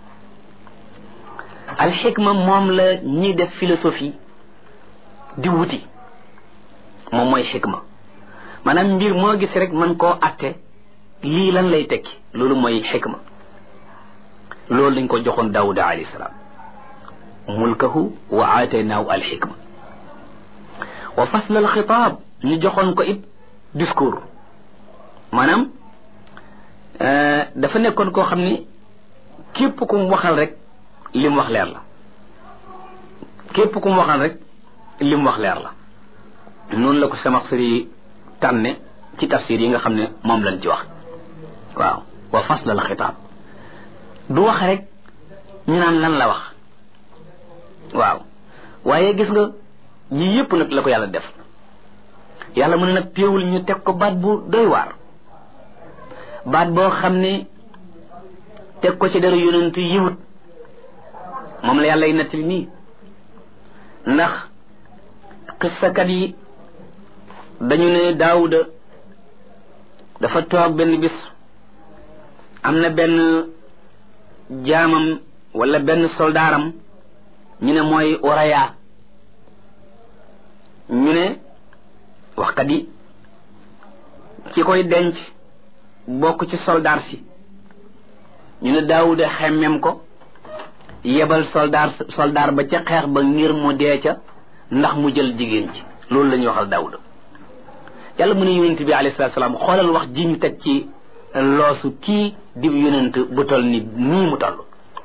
al xikma moom la ñiy def philosophie di wuti moom mooy xikma maanaam mbir moo gis rek mën koo atte lii lan lay tekki loolu mooy xikma loolu lañ ko joxoon Daawuda alayhi salaam mulkahu wa aataynaahu al xikma wa fasl al xitaab ñu joxoon ko it discours maanaam dafa nekkoon koo xam ni képp ku mu waxal rek li mu wax leer la képp ku mu waxal rek li mu wax leer la noonu la ko Samaxsari tànne ci tafsir yi nga xam ne moom lañ ci wax waaw wa fasl al xitaab du wax rek ñu naan lan la wax waaw waaye gis nga yii yëpp nag la ko yàlla def yàlla mu ne nag téewul ñu teg ko baat bu doy waar baat boo xam ne teg ko ci dara yonent yiwut moom la yàlla y nettali nii ndax xissakat yi dañu ne Daawuda dafa toog benn bis am na benn jaamam wala benn soldaaram ñu ne mooy Uraya ñu ne waxkat yi ci koy denc bokk ci soldaar si ñu ne Daawuda xemmem ko yebal soldaar ba ca xeex ba ngir mu dee ca ndax mu jël jigéen ci loolu la ñuy waxal Daawuda yàlla mu ne yonent bi alayhi salaatu salaam xoolal wax ji ñu teg ci loosu kii dib yonent bu toll ni nii mu toll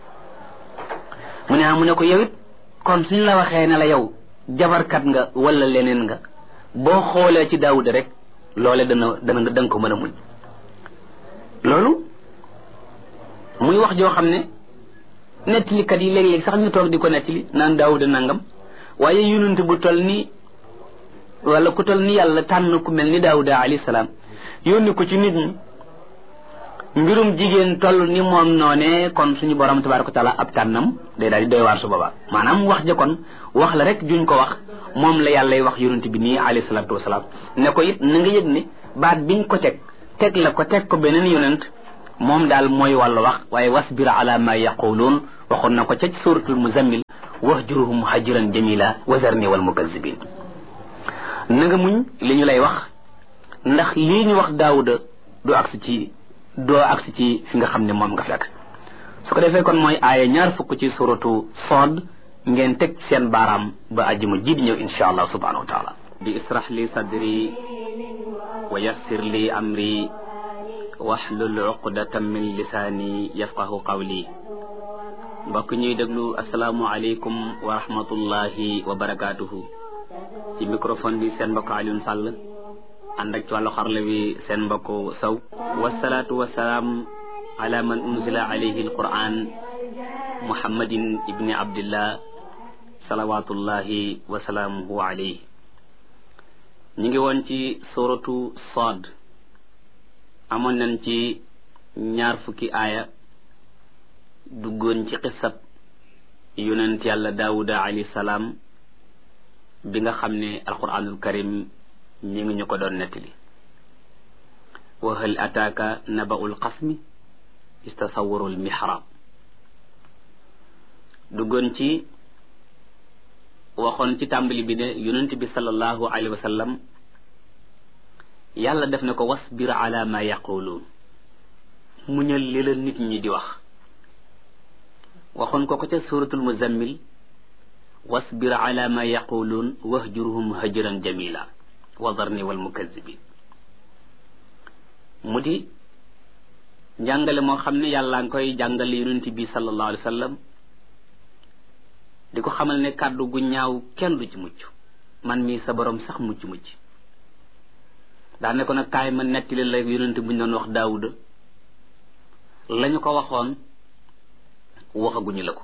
mu ne mu ne ko yow it kon suñ la waxee ne la yow jabarkat nga wala leneen nga boo xoolee ci Daawuda rek loole danga ko mën a muñ loolu muy wax joo xam ne nettalikat yi léeg-léeg sax ñu toog di ko nettali naan Daawuda nangam waaye yonent bu toll ni wala ku toll ni yàlla tànn ku mel ni Daawuda alayhi salaam yónni ko ci nit ñi mbirum jigéen toll ni moom noonee kon suñu borom tabaaraka wa taala ab tànnam day daal di doy waar su boobaa maanaam wax ja kon wax la rek juñ ko wax moom la yàllay wax yonent bi nii alayhi salaatu wasalaam ne ko it na nga yëg ne baat biñ ko teg la ko teg ko beneen yonent moom daal mooy wàllu wax waaye wasbir ala ma yaquluun waxoon na ko ca suratul muzammil wahjuruhum hajran jamila wazarni wal mukazzibin na nga muñ li ñu lay wax ndax lii ñu wax daawuda doo agsi ci fi nga xam ne moom nga fi agsi su ko defee kon mooy aaya 20 ci suratu Saad ngeen teg seen baaraam ba àjjuma ji di ñëw insha allah subhanahu wa taala bi israh li sadri wa yassir li amri wahlul uqdatan min lisaani yafqahu qawli mbokk ñuy déglu asalaamu aleykum wa rahmatullahi wa barakatuhu ci microphone bi seen mbokk Alioune Sall ànd ak ci wàllu xarala wi seen mbokk Sow wasalaatu wasalaam ala man unzila alayhi alquran muhammadin ibni abdillah salawatullahi wa salaamuhu alayhi ñu ngi woon ci suratu Saad amoon nañ ci 20 aaya duggoon ci xisab yonent yàlla daawuda alayhi salaam bi nga xam ne alquranul karim mi ngi ñu ko doon nettali wa hal ataaka naba'ul qasmi istasawarul mihrab duggoon ci waxoon ci tàmbali bi ne yonent bi sallallahu alayhi wa sallam yàlla def na ko wasbir ala ma yaquluun muñal li la nit ñi di wax waxoon ko ca suratul muzammil wasbir ala ma yaquluun wahjurhum hajran jamila wadarni wal mukazzibin mu di njàngale moo xam ne yàlla nga koy jàngale yonent bi sallallahu alayhi wa sallam di ko xamal ne kàddu gu ñaaw kenn du ci mucc man mii sa borom sax mucc daa ne ko nag kaay ma nettali la yonent bu ñu doon wax daawuda lañu ko waxoon waxaguñu la ko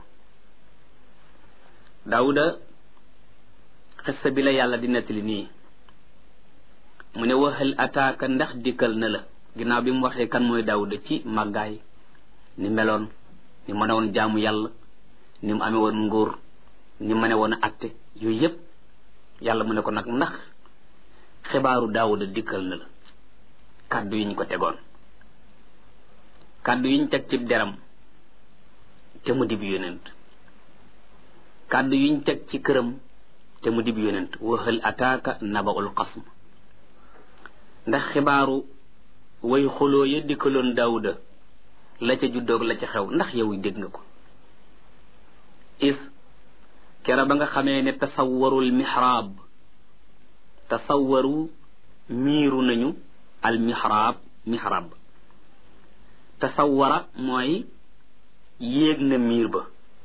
daawuda xissa bi la yàlla di nettali nii mu ne waxal ataaka ndax dikkal na la ginnaaw bi mu waxee kan mooy daawuda ci màggaay ni meloon ni mën a woon jaamu yàlla ni mu amee woon nguur ni mën a woon a atte yooyu yëpp yàlla mu ne ko nag ndax xibaaru daawuda dikkal na la kàddu yi ñu ko tegoon kàddu yi ñu teg ci deram te mu dib yonent kàddu yi ñu teg ci këram te mu dib yonent waxal ataaka naba'ul qasm ndax xibaaru way xuloo ya dikkaloon daawuda la ca juddoog la ca xew ndax yow dégg nga ko is kera ba nga xamee ne tasawwarul mihrab tasawwaru miiru nañu al mihrab tasawwara mooy yéeg na miir ba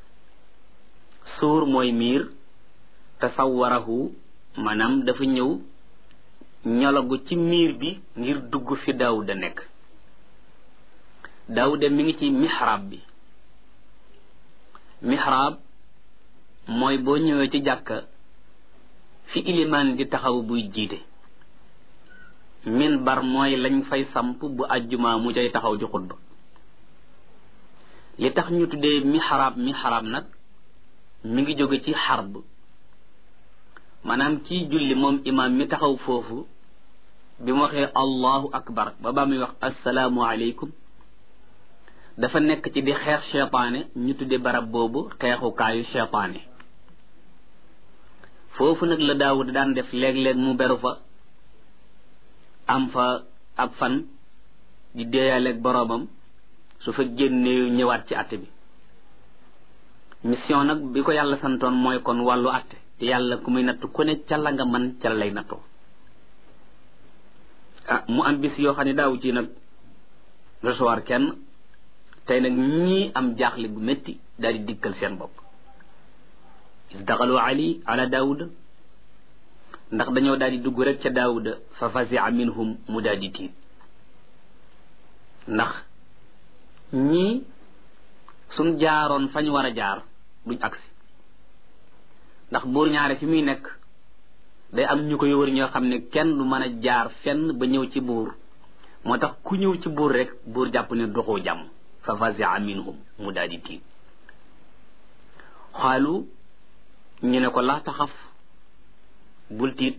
suur mooy miir tasawwarahu maanaam dafa ñëw ñolagu ci miir bi ngir dugg fi daawuda nekk daawuda mi ngi ci mihrab bi mihrab mooy boo ñëwee ci jàkka fi ilimaan di taxaw buy jiite minbar mooy lañ fay samp bu àjjuma mu cay taxaw ci xutba li tax ñu tuddee mihrab nag mi ngi jóge ci xarb maanaam ci julli moom imaam mi taxaw foofu bi mu waxee allahu akbar ba muy wax assalaamu aleykum dafa nekk ci di xeex cheytaane ñu tuddee barab boobu xeexukaayu cheytaane foofu nag la daawud daan def léeg-léeg mu beru fa am fa ab fan di déeyaleeg boroomam su fa génnee ñëwaat ci àtte bi mission nag bi ko yàlla santoon mooy kon wàllu àtte te yàlla ku muy natt ku ne ca la nga mën ca la lay nattoo mu am bis yoo xam ne daawu ci nag recevoir kenn tey nag ñii am jaaxle gu métti daal di dikkal seen bopp isdaxalu ala daawuda ndax dañoo daal di dugg rek ca daawuda fa fazia minhum mu daal di tiit ndax ñii suñ jaaroon fañ war a jaar duñ agsi ndax buur ñaare fi muy nekk day am ñu koy wër ñoo xam ne kenn du mën a jaar fenn ba ñëw ci buur moo tax ku ñëw ci buur rek buur jàpp ne doxoo jàmm fa fazia minhum mu daal di tiit xaalu ñu ne ko laa taxaf bul tiit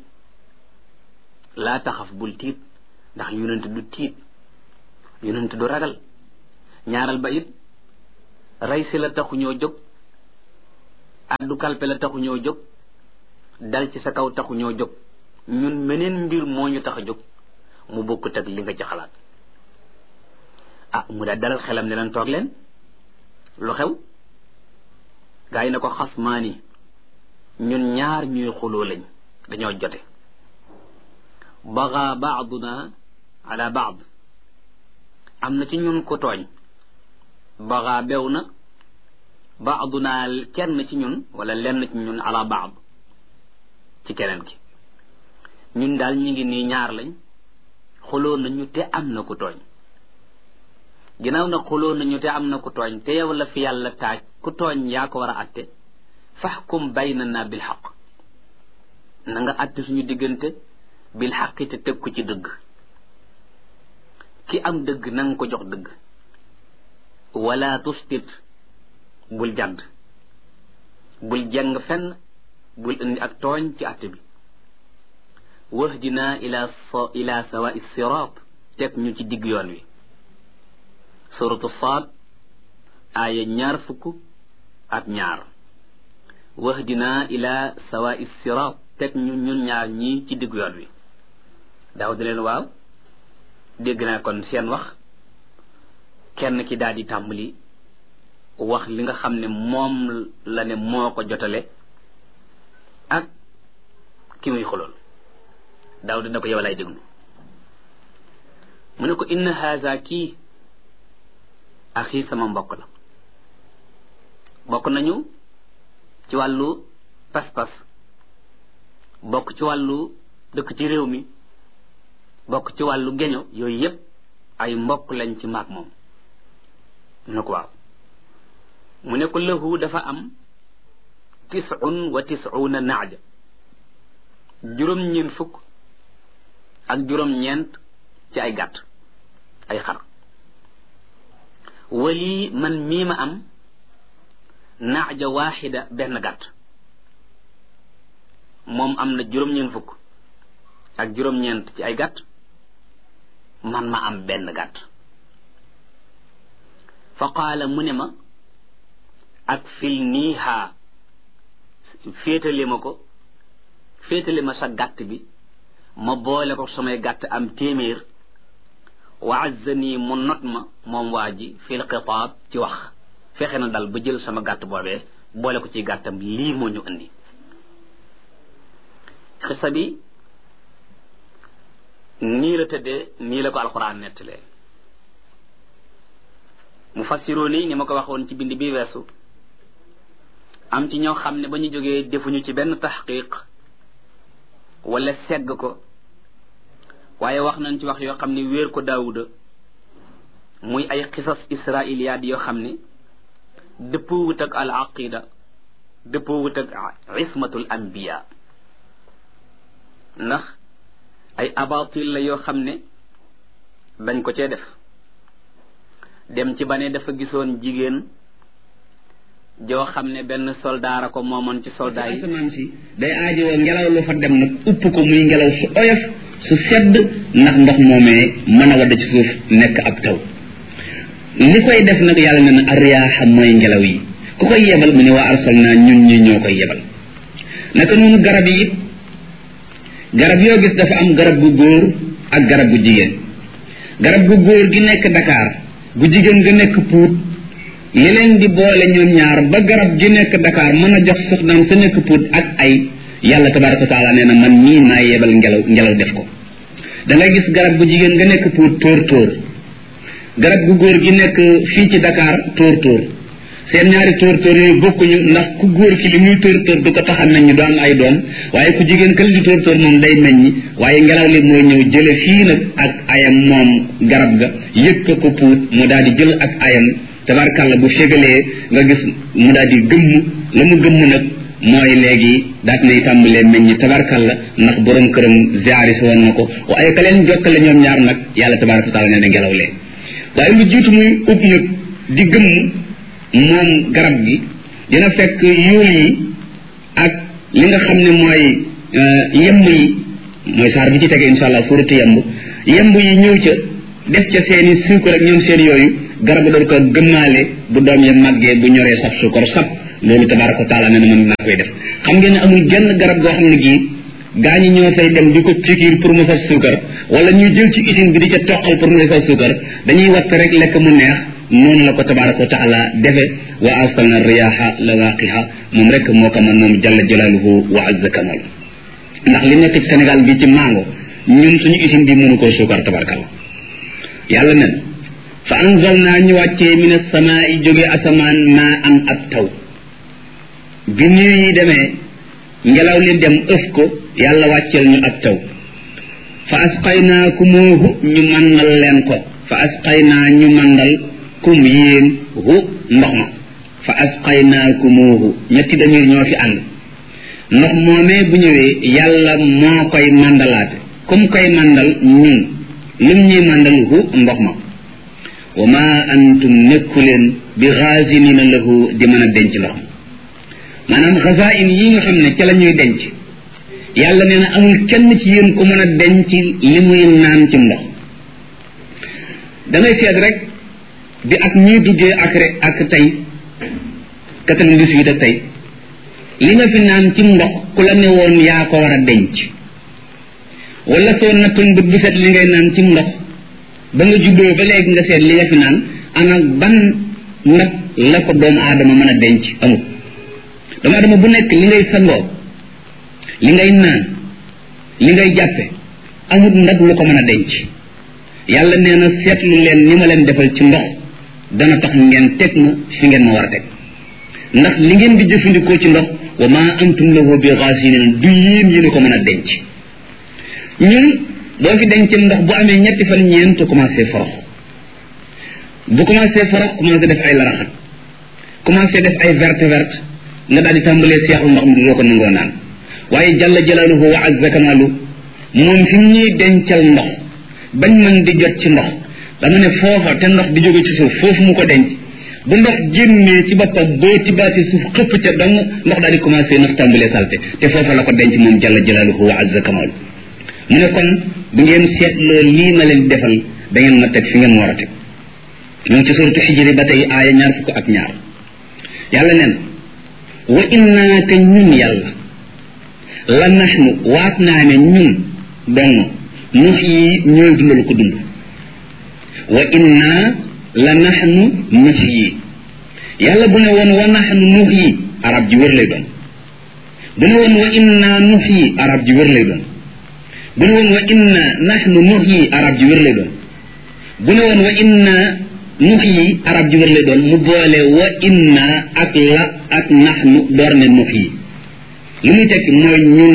laa taxaf bul tiit ndax yonent du tiit yonent du ragal ñaaral ba it rey si la taxu ñoo jóg addu kalpe la taxu ñoo jóg dal ci sa kaw taxu ñoo jóg ñun meneen mbir moo ñu tax a jóg mu bokkut ak li nga ci xalaat mu daal dalal xelam ne leen toog leen lu xew gaa yi ne ko xasmaani ñun ñaar ñuy xuloo lañ dañoo jote baga baaduna ala baad am na ci ñun ko tooñ baga bew na baaduna kenn ci ñun wala lenn ci ñun ala baad ci keneen ki ñun daal ñu ngi nii ñaar lañ xuloo nañu te am na ku tooñ ginnaaw na xuloo nañu te am na ku tooñ te yow la fi yàlla taaj ku tooñ yaa ko war a atte faxkum baynana bil xaq na nga atte suñu diggante bil xaqi te teg ko ci dëgg ki am dëgg na nga ko jox dëgg wala tustit bul jàdd bul jeng fenn bul indi ak tooñ ci atte bi wahdina ila sawa'i sirat teg ñu ci digg yoon wi suratu Saad aaya 22 wahdina ila sawa'i sirat teg ñu ñun ñaar ñii ci digg yoon wi daaw di leen waaw dégg naa kon seen wax kenn ki daal di tàmbali wax li nga xam ne moom la ne moo ko jotale ak ki muy xulool daaw dina ko yow lay déglu mu ne ko inna haza kii axi sama mbokk la bokk nañu ci wàllu pas-pas bokk ci wàllu dëkk ci réew mi bokk ci wàllu geño yooyu yépp ay mbokk lañ ci maag moom mu ne ko waaw mu ne ko lahu dafa am 99 naaja juróom-ñeent fukk ak juróom-ñeent ci ay gàtt ay xar wali man mii ma am naaja waaxida benn gàtt moom am na juróom-ñeent fukk ak juróom-ñeent ci ay gàtt man ma am benn gàtt fa qaala mu ne ma ak fil niiha féetale ma sa gàtt bi ma boole ko samay gàtt am téeméer wa azzani mu not ma moom waa ji fil xitaab ci wax fexe na dal ba jël sama gàtt boobee boole ko ci gàttam lii moo ñu indi xisa bi nii la tëddee nii la ko alxuraan nettalee mu fassiroo ni ma ko waxoon ci bind bi weesu am ci ñoo xam ne ba ñu jógee defuñu ci benn taxqiq wala segg ko waaye wax nañ ci wax yoo xam ne wéer ko daawuda muy ay xisas israiliyaat yoo xam ne dëppoo wut ak al aqida dëppoo wut ak ismatul anbiya ndax ay abatil la yoo xam ne dañ ko cee def dem ci ba ne dafa gisoon jigéen joo xam ne benn soldaara ko moomoon ci soldat yi asamaan si day aajowoo ngelaw lu fa dem nag upp ko muy ngelaw su oyof su sedd ndax ndox moomee mën a wadd ci suuf nekk ab taw li koy def nag yàlla ne na arriyaaxa mooy ngelaw yi ku koy yebal mu ne waa arsalna ñun ñi ñoo koy yebal naka noonu garab yi it garab yoo gis dafa am garab gu góor ak garab gu jigéen garab gu góor gi nekk Dakar gu jigéen ga nekk Pout li leen di boole ñoom ñaar ba garab gi nekk Dakar mën a jox soxnaam sa nekk Pout ak ay yàlla tabaraka wa taala nee na man mii maa yebal ngelaw def ko da ngay gis garab gu jigéen nga nekk Pout tóor garab gu góor gi nekk fii ci Dakar tóor seen ñaari tóor yooyu bokkuñu ndax ku góor ki li muy tóor du ko tax a meññ du am ay doom waaye ku jigéen kële di tóor moom day meññ waaye ngelaw li mooy ñëw jële fii nag ak ayam moom garab ga yëg ko Pout mu daal di jël ak ayam tabarkàlla bu fégalee nga gis mu daal di gëmm la mu gëmm nag mooy léegi daat nay tàmbalee meññ tabarkàlla ndax borom këram ziari si woon na ko waaye ka leen jokkale ñoom ñaar nag yàlla tabaraka wa taala nee na ngelaw lee waaye lu jiitu muy ub nag di gëmm moom garab gi dina fekk yuul yi ak li nga xam ne mooy yemb yi mooy saar bi ci tege insha allah suuratu yemb yi ñëw ca def ca seeni suukar ak ñoom seen yooyu garab doon ko gëmmaale bu doom ya màggee bu ñoree sab suukar sab loolu tabaraka wa taala nee na mën naa koy def xam ngeen ne amul genn garab goo xam ne gii gaa ñi ñoo fay dem di ko pikiir pour mu saf suukar wala ñuy jël ci usine bi di ca toqal pour mu saf suukar dañuy watt rek lekk mu neex noonu la ko tabaraka wa taala defe wa arsalna riyaha lawaqiha moom rek moo ko mën moom jalla jalaaluhu wa azza kamal ndax li nekk ci Sénégal bi ci mango ñun suñu usine bi mënu koo suukar tabarakalla yàlla nen fa anzalna ñu wàccee min as-samaa'i jóge asamaan maa am ab taw bi niir yi demee ngelaw li dem ëf ko yàlla wàcceel ñu ab taw fa asqaynaakumoohu ñu màndal leen ko fa asqaynaa ñu màndal kum yéen hu ndox ma fa asqaynaakumoohu ñetti damir ñoo fi ànd ndox moomee bu ñëwee yàlla moo koy màndalaate comme koy màndal ñun lum ñuy màndal hu ndox ma wa ma antum nekku leen bi xaasinina lahu di mën a denc ndox ma maanaam xasain yi nga xam ne ca la ñuy denc yàlla nee na amul kenn ci yéen ku mën a denc li muy naan ci ndox da ngay seet rek bi ak ñuy duggee ak tey 98 ak tey li nga fi naan ci ndox ku la ne woon yaa ko war a denc wala soo nattoon bët bu set li ngay naan ci ndox ba nga juddoo ba léegi nga seet li nga fi naan ana ban nag la ko doomu aadama mën a denc amul doomu aadama bu nekk li ngay sangoo li ngay naan li ngay jàppe amul nag lu ko mën a denc yàlla nee na seetlu leen ni ma leen defal ci ndox dana tax ngeen teg ma fi ngeen ma war a teg ndax li ngeen di jëfandikoo ci ndox wa ma antum lahu bi ghasinin du yéen yéen ko mën a denc ñun boo fi denc ndox bu amee ñetti fan ñeent commencé forox bu commencé forox commencé def ay laraxat commencé def ay verte nga daal di tàmbalee seexlu ndox mi doo ko nangoo naan waaye jalla jalaaluhu wa azza kamaalu moom fi ñuy dencal ndox bañ mën di jot ci ndox dama ne foofa te ndox di jóge ci suuf foofu mu ko denc bu ndox génnee ci boppam boo tibaatee suuf xëpp ca dong ndox daal di commencé nag tàmbalee salte te foofa la ko denc moom jalla jalaaluhu wa azza kamaalu mu ne kon bu ngeen seetloo lii ma leen defal da ngeen ma teg fi ngeen war a teg ñoo ci suratu xijri ba tey aaya 22 yàlla nen wa inna te ñun yàlla la naxnu waat naa ne ñun dong nux yi ñooy dundal ko dund wa inna la naxnu nux yi yàlla bu ne woon wa naxnu nux yi arab ji wér lay doon bu ne woon wa inna nux yi arab ji wér lay doon bu ne woon wa inna naxnu nux yi arab ji wér lay doon bu ne woon wa inna nux yi arab ji wér lay doon mu boole wa inna ak la ak naxnu door ne nux yi li muy tekki mooy ñun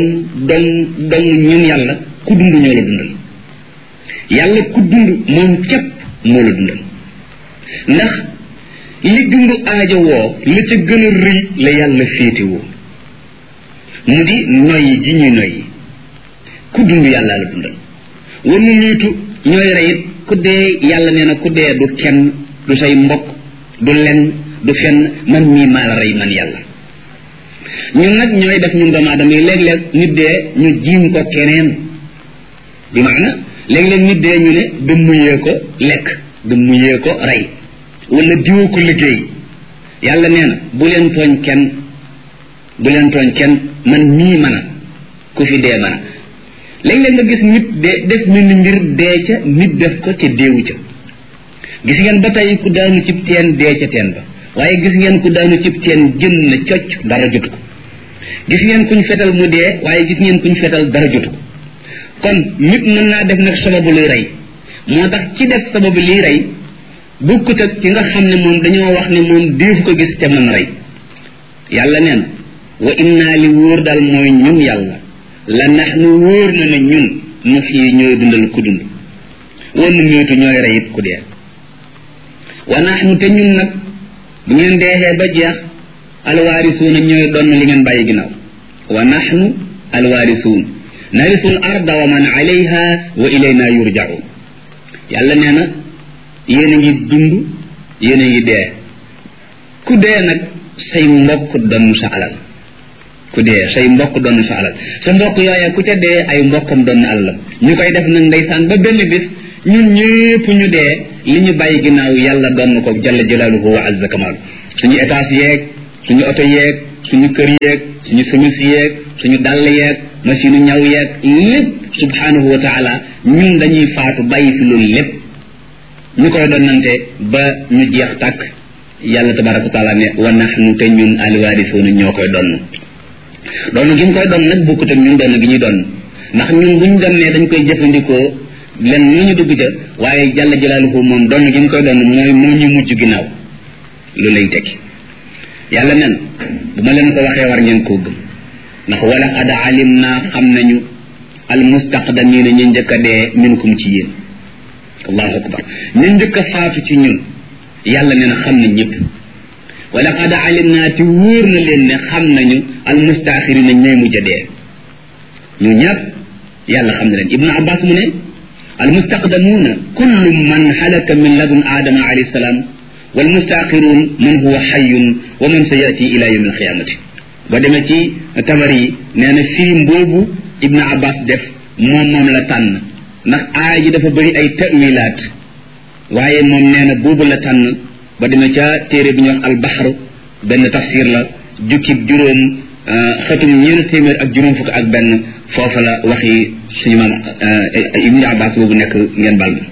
dong ñun yàlla ku dund ñoo la dundal yàlla ku dund moom képp moo la dundal ndax li dund aajo woo la ca gën a rëy la yàlla féete woo mu di noyyi gi ñuy noyyi ku dund yàlla la dundal war nu niitu ñooy reyit ku dee yàlla nee na ku dee du kenn du say mbokk du len du fenn man mii maa la rey man yàlla ñun nag ñooy def ñun doomu aadama yi léeg-léeg nit dee ñu jiiñ ko keneen bi maana léeg-léeg nit dee ñu ne dëmmuyee ko lekk dëmmuyee ko rey wala diwoo ko liggéey yàlla nee na bu leen tooñ kenn man mii mën a ku fi dee mën a léeg-léeg nga gis nit dee def mel ni mbir dee ca nit def ko ca deewu ca gis ngeen ba tey ku daanu cib teen dee ca teen ba waaye gis ngeen ku daanu cib teen jën na cocc dara jotu ko gis ngeen kuñ fetal mu dee waaye gis ngeen kuñ fetal dara jotu ko kon nit mën naa def nag sababu luy rey moo tax ci def sababu liy rey bukkut ak ci nga xam ne moom dañoo wax ne moom déefu ko gis te mën rey yàlla nee na wa inna li wóor daal mooy ñun yàlla la nax nu wóor na ne ñun nu fii ñooy dundal ku dund wanu miitu ñooy reyit ku dee wa nax nu te ñun nag bu ngeen deexee ba jeex alwaarisuuna ñooy doon li ngeen bàyyi ginnaaw wa naxnu alwaarisuun narisul arda wa man alayha wa ilayna yurjaun yàlla nee na yéen a ngi dund yéen a ngi dee ku dee nag say mbokk doon sa alal ku dee say mbokk doon sa alal sa mbokk yooya ku ca dee ay mbokkam doon alalam ñu koy def nag ndeysaan ba benn bis ñun ñëpp ñu dee li ñu bàyyi ginnaaw yàlla doon na ko jalla jalaaluhu wa azza kamal suñu étage yeeg suñu oto yeeg suñu kër yeeg suñu semis yeeg suñu dàll yeeg machine ñaw yeeg lépp subhanahu wa taala ñun dañuy faatu bàyyi fi loolu lépp ñu koy donnante ba ñu jeex tàkk yàlla tabaraka wa taala ne wa nahnu te ñun alwaarisuuna ñoo koy donn doon gi ñu koy doon nag bokkut ak ñun doon gi ñuy doon ndax ñun buñ donnee dañ koy jëfandikoo len lu ñu dugg ca waaye jalla jalaaluhu moom doon gi ñu koy doon mooy moo ñu mujj ginnaaw lu lay tekki yàlla nen bu ma leen ko waxee war ngeen koo gëm ndax wala qad alim naa xam nañu almustaqdamiina ñu njëkk a dee minkum ci yéen allahu akbar ñu njëkk a faatu ci ñun yàlla nee na xam nañ ñëpp wala qad alim naa te wóor na leen ne xam nañu almustaaxirina ñooy mujj a dee ñu ñëpp yàlla xam na leen ibnu abbas mu ne almustaqdamuuna kullu man halaka min ladun aadama alayhi salaam walmustaaxiruun man huwa xayun wa man sa yati ila yawm alqiyamati boo demee ci tabar yi nee na firim boobu ibnu abbas def moom la tànn ndax aaya ji dafa bëri ay tawilaat waaye moom nee na boobu la tànn ba demee ca téere bi ñuy wax albaxru benn tafsir la jukkib juróom xatum ñeent téeméer ak juróom fukk ak benn foofa la waxi suñu maam ibnu abbas boobu nekk ngeen bal ma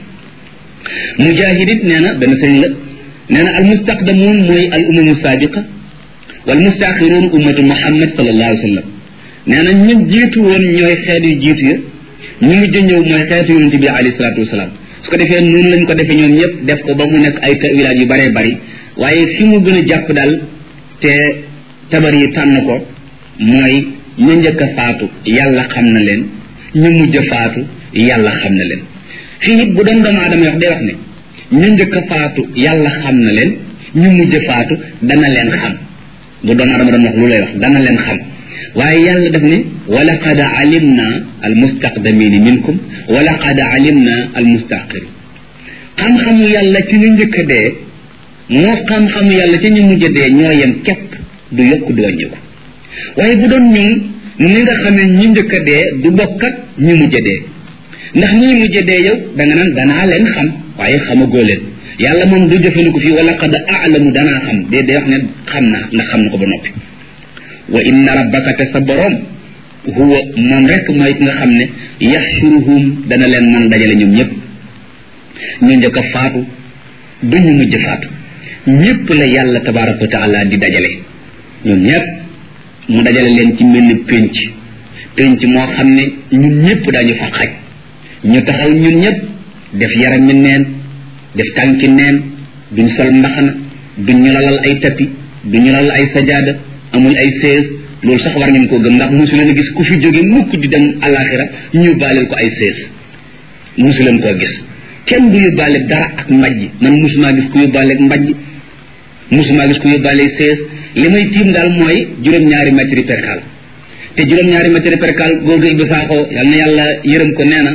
mujahid it nee na benn sëriñ la nee na almustaqdamuun mooy al umamu saabiqa wal mustaaxiruun ummatu muhammad sallallahu alayhi wa sallam nee na ñu jiitu woon ñooy xeet yu jiitu ya ñu mujj ñëw mooy xeetu yonent bi alayhi salaatu wasalaam su ko defee noonu lañ ko defee ñoom ñëpp def ko ba mu nekk ay tawilaat yu bëree bëri waaye fi mu gën a jàpp daal te tabar yi tànn ko mooy ñu njëkk a faatu yàlla xam na leen ñu mujj a faatu yàlla xam na leen fii it bu doon doomu aadama wax day wax ne ñu njëkk a faatu yàlla xam na leen ñu mujj a faatu dana leen xam bu doomu aadama doon wax lu lay wax dana leen xam waaye yàlla daf ne wala qad alimna almustaqdamina minkum wala qad alimna almustaqirin xam-xamu yàlla ci ñu njëkk a dee moo xam-xamu yàlla ci ñu mujj a dee ñoo yem képp du yokk du wàññiku waaye bu doon ñun ni nga xamee ñi njëkk a dee du bokk ak ñu mujj a dee ndax ñi mujj a dee yow da nga naan danaa leen xam waaye xamagoo leen yàlla moom du jëfandiku fii wala qad aalamu danaa xam day wax ne xam naa ndax xam na ko ba noppi wa inna rabbaka te sa borom huwa moom rek mooy ki nga xam ne yaxshuruhum dana leen mën dajale ñoom ñëpp ñu njëkk a faatu du ñu mujj faatu ñëpp la yàlla tabaraka wa taala di dajale ñoom ñëpp mu dajale leen ci mel ni pénc moo xam ne ñun ñëpp dañu fa xaj ñu taxaw ñun ñëpp def yaram mi neen def tànki neen duñ sol mbaxana duñ ñu lalal ay tapi duñ ñu lalal ay sajaada amul ay sees loolu sax war ngeen koo gëm ndax mosu leen a gis ku fi jóge mukk di dem alaxira ñu yóbbaaleel ko ay sees mosu leen koo gis kenn du yóbbaale dara ak mbajj man mosumaa gis ku yóbbaale ak mbajj mosumaa gis ku yóbbaale sees li may tiim daal mooy juróom-ñaari mètre percal te juróom-ñaari mètre percal googu Ibou Sakho yal na yàlla yërëm ko nee na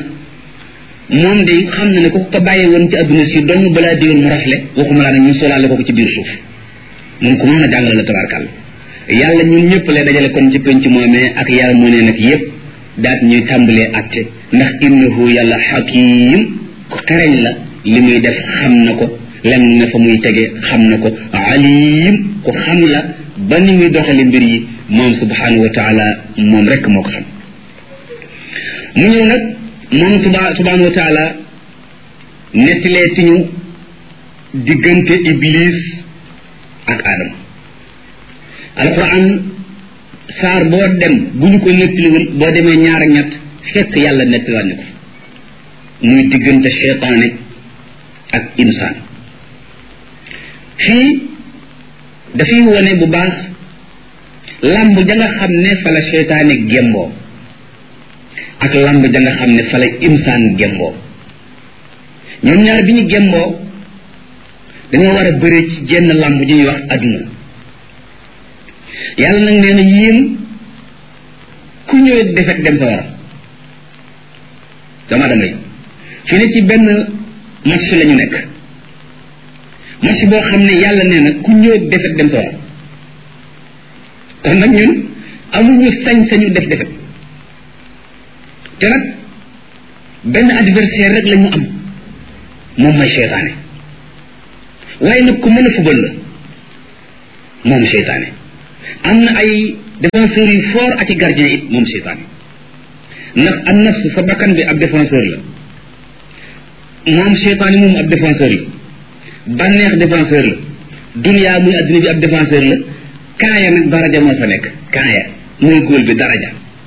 moom de xam na ne ko ko bàyyi woon ci adduna si dong balaa diwoon mu rafle waxuma laa ne ñu solaale ko ci biir suuf moom ko mën a jàngale la tabarkal yàlla ñun ñëpp lay dajale kon ci penc moomee ak yàlla moo ne nag yëpp daat ñuy tàmbalee atte ndax innahu yàlla xakim ko xereñ la li muy def xam na ko lenn ne fa muy tege xam na ko alim ko xam la ba ni muy doxale mbir yi moom subhanahu wa taala moom rek moo ko xam mu ñëw nag moom subhanahu wa taala nettilee ti ñu diggante iblis ak Adama alquran saar boo dem bu ñu ko nettaliwul boo demee ñaar ak ñett fekk yàlla nettaliwaat ne ko muy diggante cheytaane ak insaan fii dafay wone bu baax lamb ja nga xam ne fa la cheytaane gemboo ak lamb ja nga xam ne fa la insaan gemboo ñoom ñaar bi ñu gemboo dañoo war a bëre ci jenn lamb ji ñuy wax adduna yàlla nag nee na yéen ku ñëwee defet dem sa war a dama damay fi ne ci benn match la ñu nekk match boo xam ne yàlla nee na ku ñëwee defet dem sa war a kon nag ñun amuñu sañ-sañu def defet te nag benn adversaire rek la ñu am moom mooy seytaane waaye nag ku mën a fubal la moom seytaane am na ay défenseurs yu fort ak i gardien it moom seytaane ndax an nafs sa bakkan bi ab défenseur la moom seytaane moom ab défenseur la bànneex défenseur la duniyaa muy adduna bi ab défenseur la kaaya nag daraja moo fa nekk kaaya mooy góol bi daraja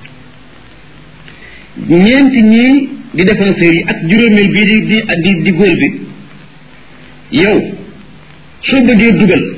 ñeenti ñii di défenseurs yi ak juróomeel bii di góol bi yow soo bëggee dugal